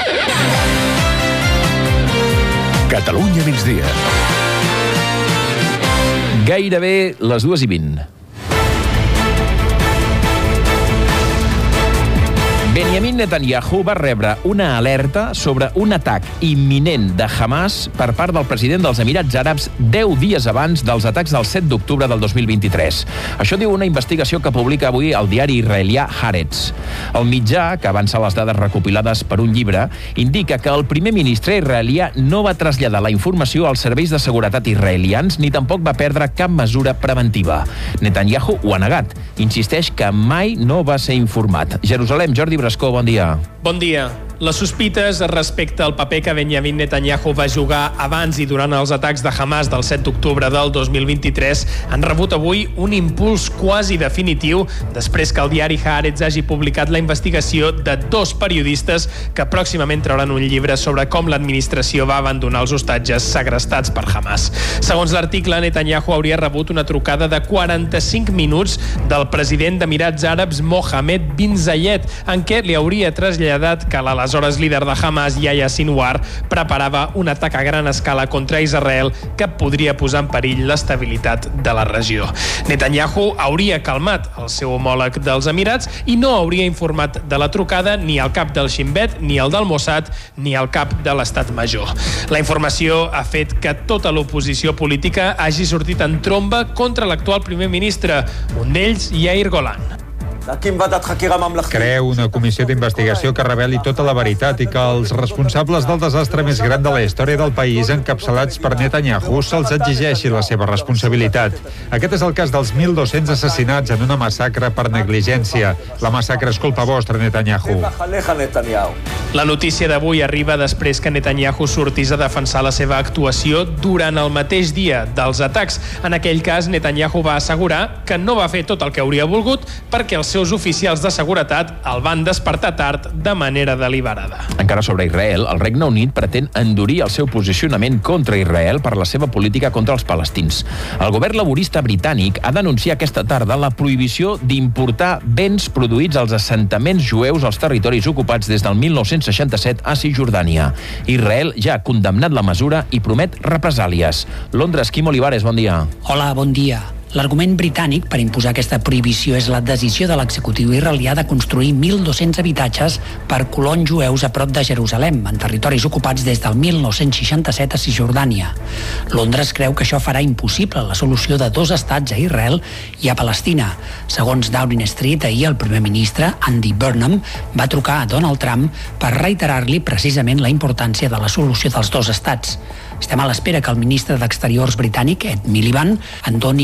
Catalunya migdia. Gairebé les 2:20. Benjamin Netanyahu va rebre una alerta sobre un atac imminent de Hamas per part del president dels Emirats Àrabs 10 dies abans dels atacs del 7 d'octubre del 2023. Això diu una investigació que publica avui el diari israelià Haaretz. El mitjà, que avança les dades recopilades per un llibre, indica que el primer ministre israelià no va traslladar la informació als serveis de seguretat israelians ni tampoc va perdre cap mesura preventiva. Netanyahu ho ha negat. Insisteix que mai no va ser informat. Jerusalem, Jordi Brascó, bon dia. Bon dia. Les sospites respecte al paper que Benjamin Netanyahu va jugar abans i durant els atacs de Hamas del 7 d'octubre del 2023 han rebut avui un impuls quasi definitiu després que el diari Haaretz hagi publicat la investigació de 2 periodistes que pròximament trauran un llibre sobre com l'administració va abandonar els hostatges segrestats per Hamas. Segons l'article, Netanyahu hauria rebut una trucada de 45 minuts del president d'Emirats Àrabs Mohammed bin Zayed, en què li hauria traslladat que l'aleshores líder de Hamas, Yahya Sinwar, preparava un atac a gran escala contra Israel que podria posar en perill l'estabilitat de la regió. Netanyahu hauria calmat el seu homòleg dels Emirats i no hauria informat de la trucada ni al cap del Shin Bet, ni al del Mossad, ni al cap de l'Estat Major. La informació ha fet que tota l'oposició política hagi sortit en tromba contra l'actual primer ministre, un d'ells, Yair Golan. Creu una comissió d'investigació que reveli tota la veritat i que els responsables del desastre més gran de la història del país, encapçalats per Netanyahu, se'ls exigeixi la seva responsabilitat. Aquest és el cas dels 1.200 assassinats en una massacre per negligència. La massacre és culpa vostra, Netanyahu. La notícia d'avui arriba després que Netanyahu sortís a defensar la seva actuació durant el mateix dia dels atacs. En aquell cas, Netanyahu va assegurar que no va fer tot el que hauria volgut perquè els seus oficials de seguretat el van despertar tard de manera deliberada. Encara sobre Israel, el Regne Unit pretén endurir el seu posicionament contra Israel per la seva política contra els palestins. El govern laborista britànic ha d'anunciar aquesta tarda la prohibició d'importar béns produïts als assentaments jueus als territoris ocupats des del 1967 a Cisjordània. Israel ja ha condemnat la mesura i promet represàlies. Londres, Quim Olivares, bon dia. Hola, bon dia. L'argument britànic per imposar aquesta prohibició és la decisió de l'executiu israelià de construir 1.200 habitatges per colons jueus a prop de Jerusalem, en territoris ocupats des del 1967 a Cisjordània. Londres creu que això farà impossible la solució de 2 estats a Israel i a Palestina. Segons Downing Street, ahir el primer ministre, Andy Burnham, va trucar a Donald Trump per reiterar-li precisament la importància de la solució dels 2 estats. Estem a l'espera que el ministre d'Exteriors britànic, Ed Miliband, en doni els detalls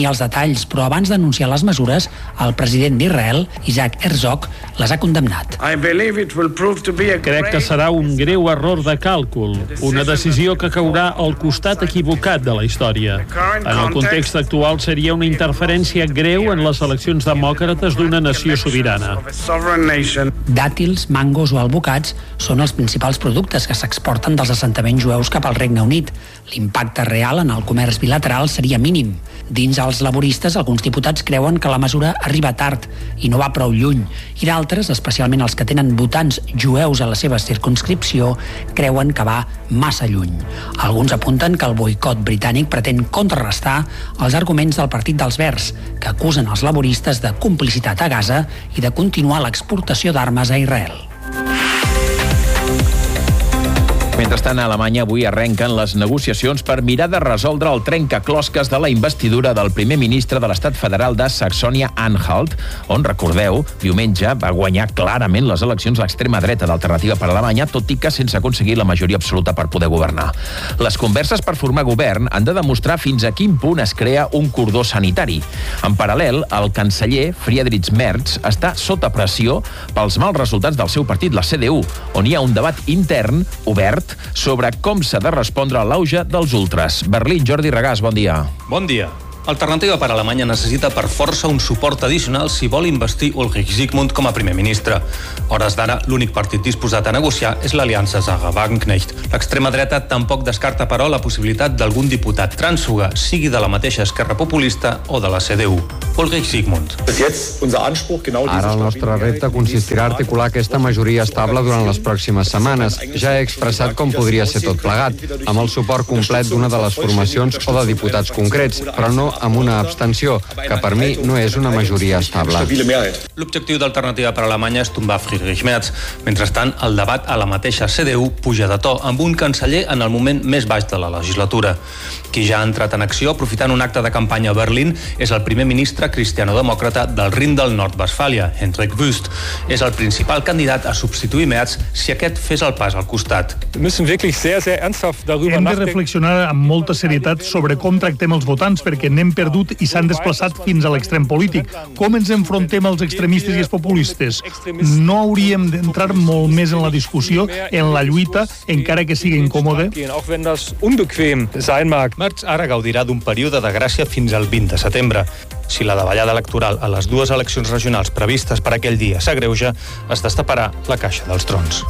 detalls, però abans d'anunciar les mesures, el president d'Israel, Isaac Herzog, les ha condemnat. Crec que serà un greu error de càlcul, una decisió que caurà al costat equivocat de la història. En el context actual seria una interferència greu en les eleccions demòcrates d'una nació sobirana. Dàtils, mangos o albocats són els principals productes que s'exporten dels assentaments jueus cap al Regne Unit. L'impacte real en el comerç bilateral seria mínim. Dins els laboristes, alguns diputats creuen que la mesura arriba tard i no va prou lluny, i d'altres, especialment els que tenen votants jueus a la seva circumscripció, creuen que va massa lluny. Alguns apunten que el boicot britànic pretén contrarrestar els arguments del Partit dels Verds, que acusen els laboristes de complicitat a Gaza i de continuar l'exportació d'armes a Israel. Mentrestant, a Alemanya avui arrenquen les negociacions per mirar de resoldre el trencaclosques de la investidura del primer ministre de l'estat federal de Saxònia-Anhalt, on, recordeu, diumenge va guanyar clarament les eleccions l'extrema dreta d'Alternativa per Alemanya, tot i que sense aconseguir la majoria absoluta per poder governar. Les converses per formar govern han de demostrar fins a quin punt es crea un cordó sanitari. En paral·lel, el canceller Friedrich Merz està sota pressió pels mals resultats del seu partit, la CDU, on hi ha un debat intern obert sobre com s'ha de respondre a l'auge dels ultras. Berlín, Jordi Regàs, bon dia. Bon dia. Alternativa per Alemanya necessita per força un suport addicional si vol investir Ulrich Zygmunt com a primer ministre. A hores d'ara, l'únic partit disposat a negociar és l'aliança Sarah-Wagenknecht. L'extrema dreta tampoc descarta, però, la possibilitat d'algun diputat trànsfuga, sigui de la mateixa Esquerra Populista o de la CDU. Ulrich Zygmunt. Ara el nostre repte consistirà a articular aquesta majoria estable durant les pròximes setmanes. Ja he expressat com podria ser tot plegat, amb el suport complet d'una de les formacions o de diputats concrets, però no amb una abstenció, que per mi no és una majoria estable. L'objectiu d'Alternativa per Alemanya és tombar Friedrich Merz. Mentrestant, el debat a la mateixa CDU puja de to, amb un canceller en el moment més baix de la legislatura. Qui ja ha entrat en acció, aprofitant un acte de campanya a Berlín, és el primer ministre cristianodemòcrata del Rin del Nord-Westfàlia, Hendrik Wüst. És el principal candidat a substituir Merz si aquest fes el pas al costat. Hem de reflexionar amb molta serietat sobre com tractem els votants, perquè n'hem perdut i s'han desplaçat fins a l'extrem polític. Com ens enfrontem als extremistes i els populistes? No hauríem d'entrar molt més en la discussió, en la lluita, encara que sigui incòmode? Merz ara gaudirà d'un període de gràcia fins al 20 de setembre. Si la davallada electoral a les dues eleccions regionals previstes per aquell dia s'agreuja, es destaparà la caixa dels trons.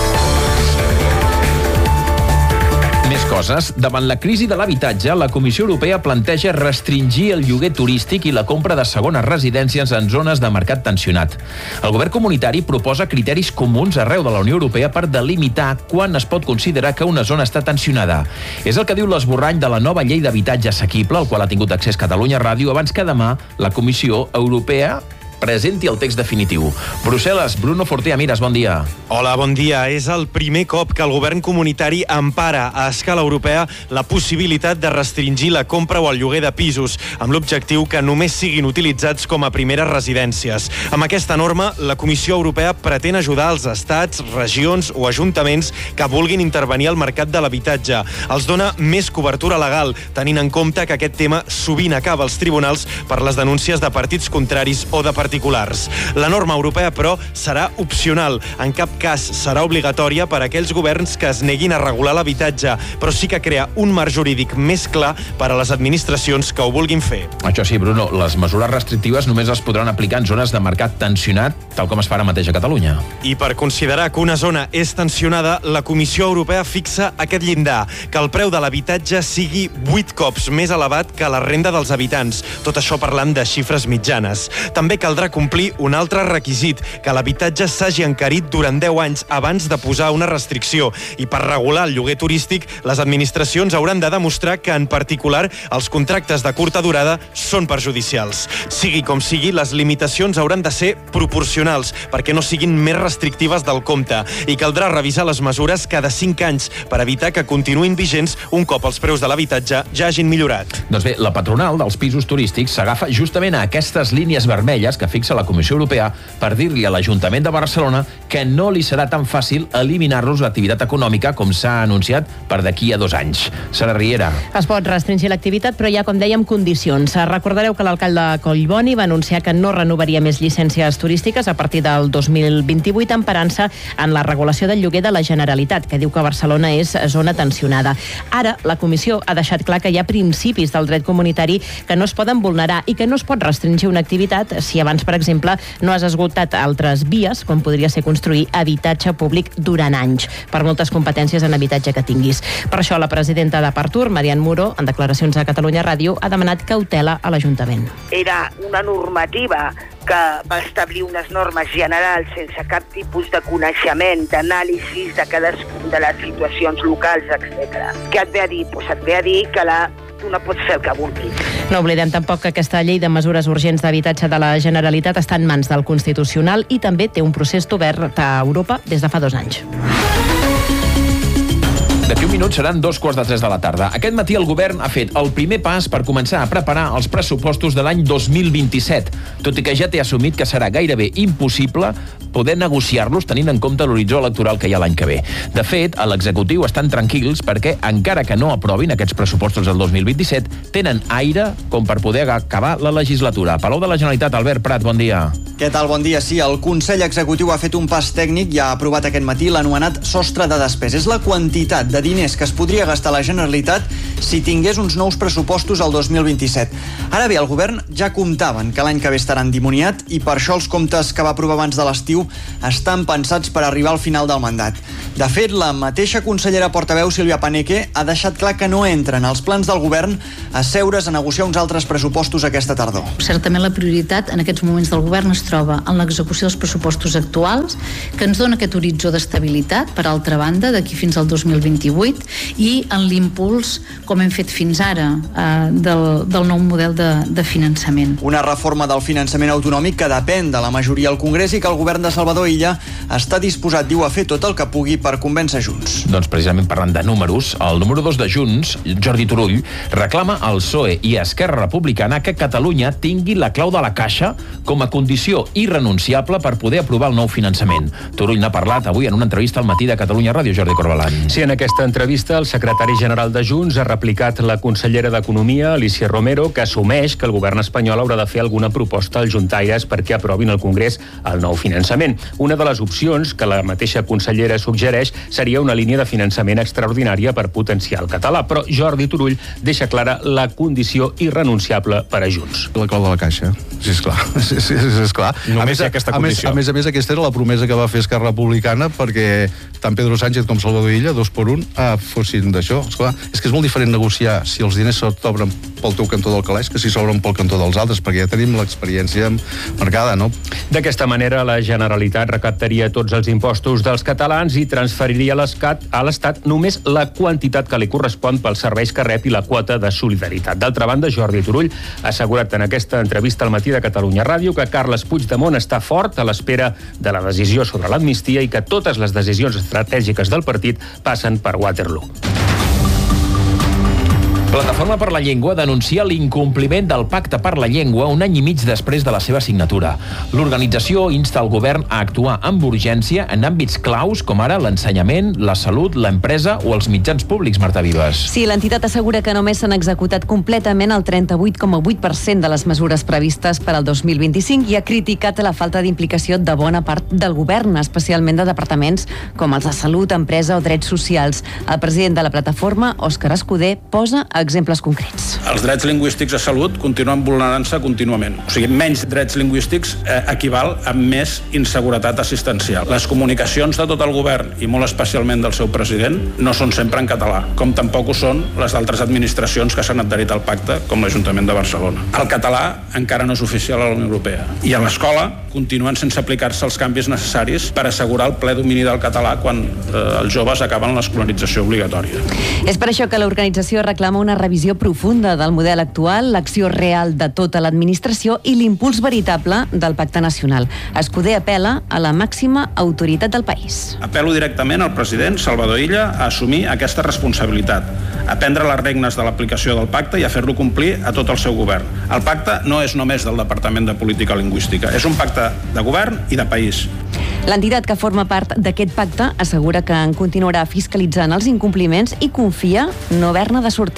Més coses. Davant la crisi de l'habitatge, la Comissió Europea planteja restringir el lloguer turístic i la compra de segones residències en zones de mercat tensionat. El govern comunitari proposa criteris comuns arreu de la Unió Europea per delimitar quan es pot considerar que una zona està tensionada. És el que diu l'esborrany de la nova llei d'habitatge assequible, al qual ha tingut accés Catalunya Ràdio, abans que demà la Comissió Europea presenti el text definitiu. Brussel·les, Bruno Fortea Mires, bon dia. Hola, bon dia. És el primer cop que el govern comunitari empara a escala europea la possibilitat de restringir la compra o el lloguer de pisos, amb l'objectiu que només siguin utilitzats com a primeres residències. Amb aquesta norma, la Comissió Europea pretén ajudar els estats, regions o ajuntaments que vulguin intervenir al mercat de l'habitatge. Els dona més cobertura legal, tenint en compte que aquest tema sovint acaba als tribunals per les denúncies de partits contraris o de particulars. La norma europea, però, serà opcional. En cap cas serà obligatòria per a aquells governs que es neguin a regular l'habitatge, però sí que crea un marc jurídic més clar per a les administracions que ho vulguin fer. Això sí, Bruno, les mesures restrictives només es podran aplicar en zones de mercat tensionat, tal com es fa ara mateix a Catalunya. I per considerar que una zona és tensionada, la Comissió Europea fixa aquest llindar, que el preu de l'habitatge sigui 8 cops més elevat que la renda dels habitants. Tot això parlant de xifres mitjanes. També caldrà complir un altre requisit, que l'habitatge s'hagi encarit durant 10 anys abans de posar una restricció. I per regular el lloguer turístic, les administracions hauran de demostrar que, en particular, els contractes de curta durada són perjudicials. Sigui com sigui, les limitacions hauran de ser proporcionals, perquè no siguin més restrictives del compte. I caldrà revisar les mesures cada 5 anys per evitar que continuïn vigents un cop els preus de l'habitatge ja hagin millorat. Doncs bé, la patronal dels pisos turístics s'agafa justament a aquestes línies vermelles que que fixa la Comissió Europea per dir-li a l'Ajuntament de Barcelona que no li serà tan fàcil eliminar-los l'activitat econòmica com s'ha anunciat per d'aquí a 2 anys. Sara Riera. Es pot restringir l'activitat, però hi ha, com dèiem, condicions. Recordareu que l'alcalde Collboni va anunciar que no renovaria més llicències turístiques a partir del 2028, emparant-se en la regulació del lloguer de la Generalitat, que diu que Barcelona és zona tensionada. Ara, la Comissió ha deixat clar que hi ha principis del dret comunitari que no es poden vulnerar i que no es pot restringir una activitat si abans, per exemple, no has esgotat altres vies, com podria ser construir habitatge públic durant anys, per moltes competències en habitatge que tinguis. Per això, la presidenta de Partur, Marian Muro, en declaracions a Catalunya Ràdio, ha demanat cautela a l'Ajuntament. Era una normativa que va establir unes normes generals sense cap tipus de coneixement, d'anàlisis de cadascuna de les situacions locals, etc. Què et ve a dir? Doncs et ve a dir que tu no pots fer el que vulguis. No oblidem tampoc que aquesta llei de mesures urgents d'habitatge de la Generalitat està en mans del Constitucional i també té un procés obert a Europa des de fa 2 anys. D'aquí un minut seran 2:15 de la tarda. Aquest matí el govern ha fet el primer pas per començar a preparar els pressupostos de l'any 2027, tot i que ja té assumit que serà gairebé impossible poder negociar-los tenint en compte l'horitzó electoral que hi ha l'any que ve. De fet, a l'executiu estan tranquils perquè, encara que no aprovin aquests pressupostos del 2027, tenen aire com per poder acabar la legislatura. Palau de la Generalitat, Albert Prat, bon dia. Què tal? Bon dia. Sí, el Consell Executiu ha fet un pas tècnic i ha aprovat aquest matí l'anomenat sostre de despesa. És la quantitat de diners que es podria gastar la Generalitat si tingués uns nous pressupostos al 2027. Ara bé, el govern ja comptaven que l'any que ve estaran endimoniat i per això els comptes que va aprovar abans de l'estiu estan pensats per arribar al final del mandat. De fet, la mateixa consellera portaveu Sílvia Paneque ha deixat clar que no entren als plans del govern asseure's a negociar uns altres pressupostos aquesta tardor. Certament la prioritat en aquests moments del govern es troba en l'execució dels pressupostos actuals, que ens dona aquest horitzó d'estabilitat, per altra banda, d'aquí fins al 2028, i en l'impuls, com hem fet fins ara, del nou model de finançament. Una reforma del finançament autonòmic que depèn de la majoria al Congrés i que el govern de Salvador Illa està disposat, diu, a fer tot el que pugui per convèncer Junts. Doncs precisament parlant de números, el número 2 de Junts, Jordi Turull, reclama al PSOE i a Esquerra Republicana que Catalunya tingui la clau de la caixa com a condició irrenunciable per poder aprovar el nou finançament. Turull n'ha parlat avui en una entrevista al Matí de Catalunya Ràdio, Jordi Corbalan. Sí, en aquesta entrevista el secretari general de Junts ha replicat la consellera d'Economia, Alicia Romero, que assumeix que el govern espanyol haurà de fer alguna proposta als juntaires perquè aprovin al Congrés el nou finançament. Una de les opcions que la mateixa consellera suggereix seria una línia de finançament extraordinària per potenciar el català, però Jordi Turull deixa clara la condició irrenunciable per a Junts. La clau de la caixa, sí, esclar. És clar. Només hi ha aquesta condició. A més, aquesta era la promesa que va fer Esquerra Republicana perquè tant Pedro Sánchez com Salvador Illa, 2 per 1, fossin d'això. Esclar, és que és molt diferent negociar si els diners s'obren pel teu cantó del calaix que si s'obren pel cantó dels altres, perquè ja tenim l'experiència marcada, no? D'aquesta manera, la Generalitat recaptaria tots els impostos dels catalans i transferiria a l'Estat només la quantitat que li correspon pels serveis que rep i la quota de solidaritat. D'altra banda, Jordi Turull ha assegurat en aquesta entrevista al Matí de Catalunya Ràdio que Carles Puigdemont està fort a l'espera de la decisió sobre l'amnistia i que totes les decisions estratègiques del partit passen per Waterloo. Plataforma per la Llengua denuncia l'incompliment del Pacte per la Llengua un any i mig després de la seva signatura. L'organització insta el govern a actuar amb urgència en àmbits claus com ara l'ensenyament, la salut, l'empresa o els mitjans públics, Marta Vives. Sí, l'entitat assegura que només s'han executat completament el 38,8% de les mesures previstes per al 2025 i ha criticat la falta d'implicació de bona part del govern, especialment de departaments com els de Salut, Empresa o Drets Socials. El president de la plataforma, Òscar Escudé, posa exemples concrets. Els drets lingüístics a salut continuen vulnerant-se contínuament. O sigui, menys drets lingüístics equival a més inseguretat assistencial. Les comunicacions de tot el govern, i molt especialment del seu president, no són sempre en català, com tampoc ho són les d'altres administracions que s'han adherit al pacte, com l'Ajuntament de Barcelona. El català encara no és oficial a la Unió Europea. I a l'escola continuen sense aplicar-se els canvis necessaris per assegurar el ple domini del català quan els joves acaben l'escolarització obligatòria. És per això que l'organització reclama una una revisió profunda del model actual, l'acció real de tota l'administració i l'impuls veritable del Pacte Nacional. Escudé apela a la màxima autoritat del país. Apel·lo directament al president Salvador Illa a assumir aquesta responsabilitat, a prendre les regnes de l'aplicació del pacte i a fer-lo complir a tot el seu govern. El pacte no és només del Departament de Política Lingüística, és un pacte de govern i de país. L'entitat que forma part d'aquest pacte assegura que en continuarà fiscalitzant els incompliments i confia no haver-ne de sortir.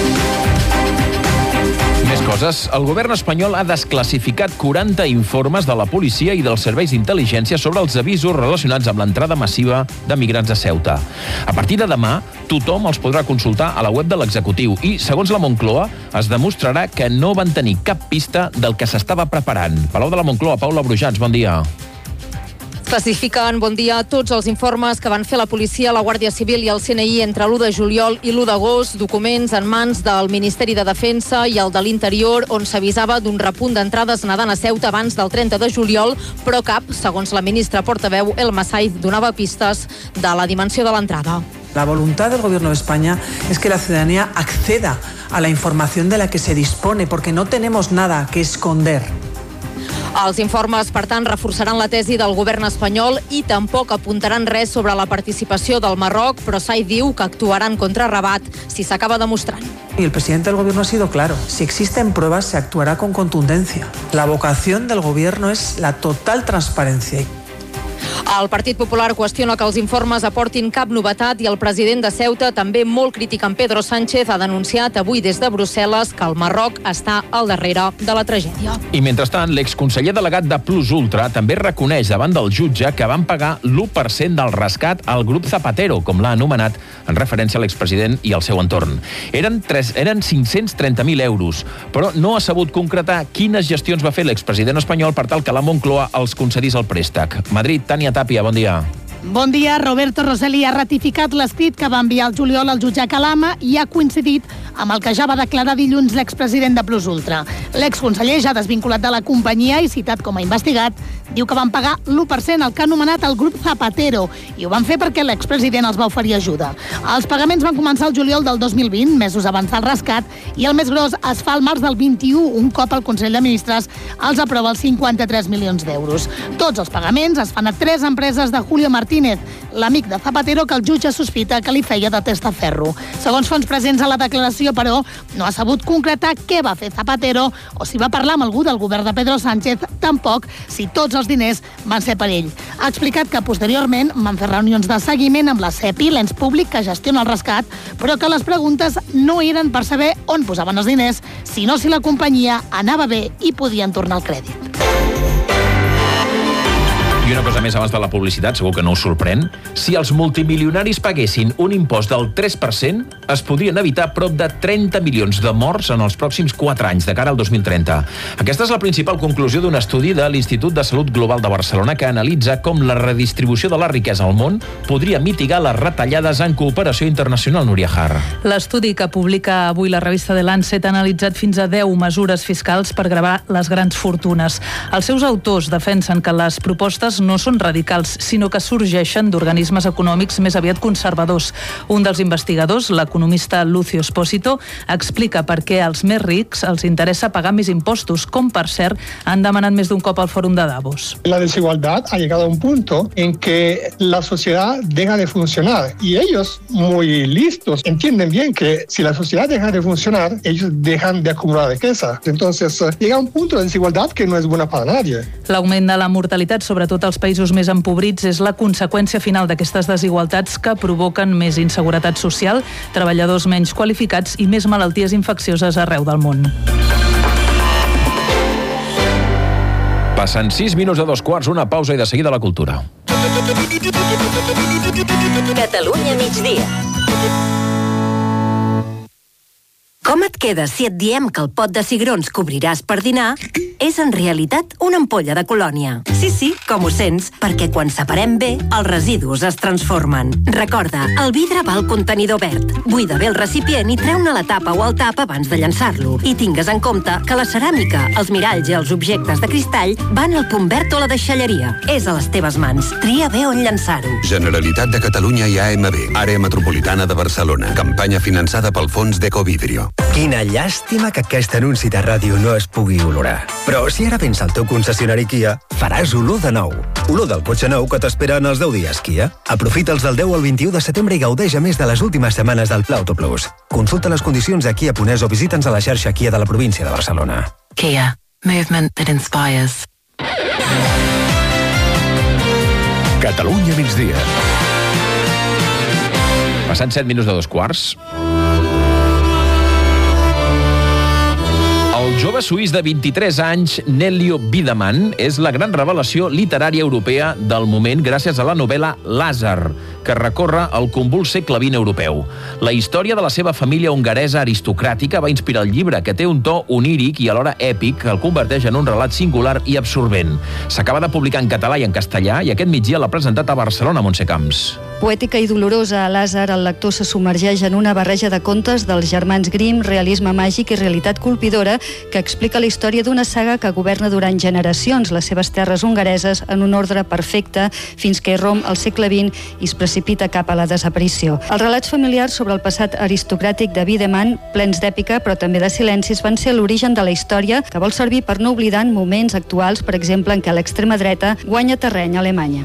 Més coses. El govern espanyol ha desclassificat 40 informes de la policia i dels serveis d'intel·ligència sobre els avisos relacionats amb l'entrada massiva de migrants a Ceuta. A partir de demà, tothom els podrà consultar a la web de l'executiu i, segons la Moncloa, es demostrarà que no van tenir cap pista del que s'estava preparant. Palau de la Moncloa, Paula Brujats, bon dia. Classifiquen, bon dia, tots els informes que van fer la policia, la Guàrdia Civil i el CNI entre l'1 de juliol i l'1 d'agost, documents en mans del Ministeri de Defensa i el de l'Interior, on s'avisava d'un repunt d'entrades nedant a Ceuta abans del 30 de juliol, però cap, segons la ministra portaveu, Elma Saiz, donava pistes de la dimensió de l'entrada. La voluntad del Gobierno de España es que la ciudadanía acceda a la información de la que se dispone, porque no tenemos nada que esconder. Els informes, per tant, reforçaran la tesi del govern espanyol i tampoc apuntaran res sobre la participació del Marroc, però Saiz diu que actuaran contra Rabat si s'acaba demostrant. Y el presidente del gobierno ha sido claro. Si existen pruebas, se actuará con contundencia. La vocación del gobierno es la total transparencia. El Partit Popular qüestiona que els informes aportin cap novetat i el president de Ceuta, també molt crític amb Pedro Sánchez, ha denunciat avui des de Brussel·les que el Marroc està al darrere de la tragèdia. I mentrestant, l'exconseller delegat de Plus Ultra també reconeix davant del jutge que van pagar l'1% del rescat al grup Zapatero, com l'ha anomenat, en referència a l'expresident i al seu entorn. Eren 530.000 euros, però no ha sabut concretar quines gestions va fer l'expresident espanyol per tal que la Moncloa els concedís el préstec. Madrid, Tània Tàpia, bon dia. Bon dia. Roberto Rosselli ha ratificat l'escrit que va enviar el juliol al jutge Calama i ha coincidit amb el que ja va declarar dilluns l'expresident de Plus Ultra. L'exconseller, ja desvinculat de la companyia i citat com a investigat, diu que van pagar l'1% al que ha anomenat el grup Zapatero i ho van fer perquè l'expresident els va oferir ajuda. Els pagaments van començar el juliol del 2020, mesos abans del rescat, i el més gros es fa al març del 21, un cop el Consell de Ministres els aprova els 53 milions d'euros. Tots els pagaments es fan a 3 empreses de Julio Martínez, l'amic de Zapatero que el jutge sospita que li feia de testaferro. Segons fonts presents a la declaració, però, no ha sabut concretar què va fer Zapatero o si va parlar amb algú del govern de Pedro Sánchez, tampoc si tots els diners van ser per ell. Ha explicat que posteriorment van fer reunions de seguiment amb la CEPI, l'ens públic que gestiona el rescat, però que les preguntes no eren per saber on posaven els diners, sinó si la companyia anava bé i podien tornar el crèdit. I una cosa més abans de la publicitat, segur que no us sorprèn. Si els multimilionaris paguessin un impost del 3%, es podrien evitar prop de 30 milions de morts en els pròxims 4 anys, de cara al 2030. Aquesta és la principal conclusió d'un estudi de l'Institut de Salut Global de Barcelona que analitza com la redistribució de la riquesa al món podria mitigar les retallades en cooperació internacional. Núria Har. L'estudi que publica avui la revista The Lancet ha analitzat fins a 10 mesures fiscals per gravar les grans fortunes. Els seus autors defensen que les propostes no són radicals, sinó que sorgeixen d'organismes econòmics més aviat conservadors. Un dels investigadors, l'economista Lucio Espósito, explica per què als més rics els interessa pagar més impostos, com per cert han demanat més d'un cop al Fòrum de Davos. La desigualdad ha llegado a un punto en que la sociedad deja de funcionar y ellos, muy listos, entienden bien que si la sociedad deja de funcionar, ellos dejan de acumular riqueza. Entonces, llega a un punto de desigualdad que no es buena para nadie. L'augment de la mortalitat, sobretot als països més empobrits, és la conseqüència final d'aquestes desigualtats que provoquen més inseguretat social, treballadors menys qualificats i més malalties infeccioses arreu del món. Passen 6 minuts de 2:15, una pausa i de seguida la cultura. Catalunya migdia. Com et quedes si et diem que el pot de cigrons que obriràs per dinar és en realitat una ampolla de colònia. Sí, com ho sents, perquè quan separem bé, els residus es transformen. Recorda, el vidre va al contenidor verd. Buida bé el recipient i treu-ne la tapa o el tap abans de llançar-lo. I tingues en compte que la ceràmica, els miralls i els objectes de cristall van al punt verd o la deixalleria. És a les teves mans. Tria bé on llançar-ho. Generalitat de Catalunya i AMB, Àrea Metropolitana de Barcelona. Campanya finançada pel fons d'Ecovidrio. Quina llàstima que aquest anunci de ràdio no es pugui olorar. Però si ara vens al teu concessionari Kia, faràs olor de nou. Olor del cotxe nou que t'espera en els 10 dies Kia. Aprofita'ls del 10 al 21 de setembre i gaudeix a més de les últimes setmanes del Pla Auto Plus. Consulta les condicions a Kia.es o visita'ns a la xarxa Kia de la província de Barcelona. Kia. Movement that inspires. Catalunya migdia. Passant 7 minuts de 2:15. El jove suís de 23 anys, Nelio Biedermann, és la gran revelació literària europea del moment gràcies a la novel·la Lázar, que recorre el convuls segle XX europeu. La història de la seva família hongaresa aristocràtica va inspirar el llibre, que té un to oníric i alhora èpic que el converteix en un relat singular i absorbent. S'acaba de publicar en català i en castellà i aquest migdia l'ha presentat a Barcelona, Montse Camps. Poètica i dolorosa, a Lázar, el lector se submergeix en una barreja de contes dels germans Grimm, realisme màgic i realitat colpidora que explica la història d'una saga que governa durant generacions les seves terres hongareses en un ordre perfecte fins que irromp al segle XX i es precipita cap a la desaparició. Els relats familiars sobre el passat aristocràtic de Biedermann, plens d'èpica però també de silencis, van ser l'origen de la història que vol servir per no oblidar moments actuals, per exemple, en què l'extrema dreta guanya terreny a Alemanya.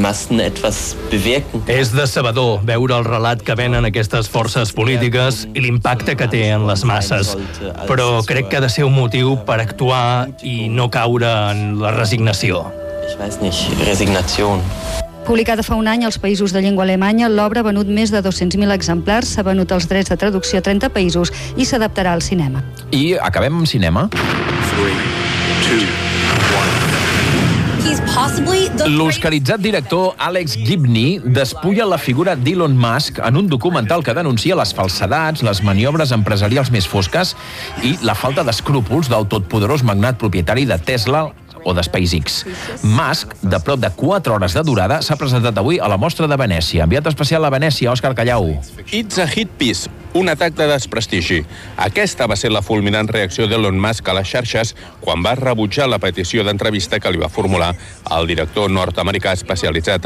És decebedor veure el relat que venen aquestes forces polítiques i l'impacte que té en les masses, però crec que ha de ser un motiu per actuar i no caure en la resignació. Publicada fa un any als països de llengua alemanya, l'obra ha venut més de 200.000 exemplars, s'ha venut els drets de traducció a 30 països i s'adaptarà al cinema. I acabem amb cinema. 3, 2, 1... L'oscaritzat director Alex Gibney despulla la figura d'Elon Musk en un documental que denuncia les falsedats, les maniobres empresarials més fosques i la falta d'escrúpols del totpoderós magnat propietari de Tesla o de SpaceX. Musk, de prop de 4 hores de durada, s'ha presentat avui a la Mostra de Venècia. Enviat especial a Venècia, Òscar Callau. It's a hit piece, un atac de desprestigi. Aquesta va ser la fulminant reacció d'Elon Musk a les xarxes quan va rebutjar la petició d'entrevista que li va formular el director nord-americà especialitzat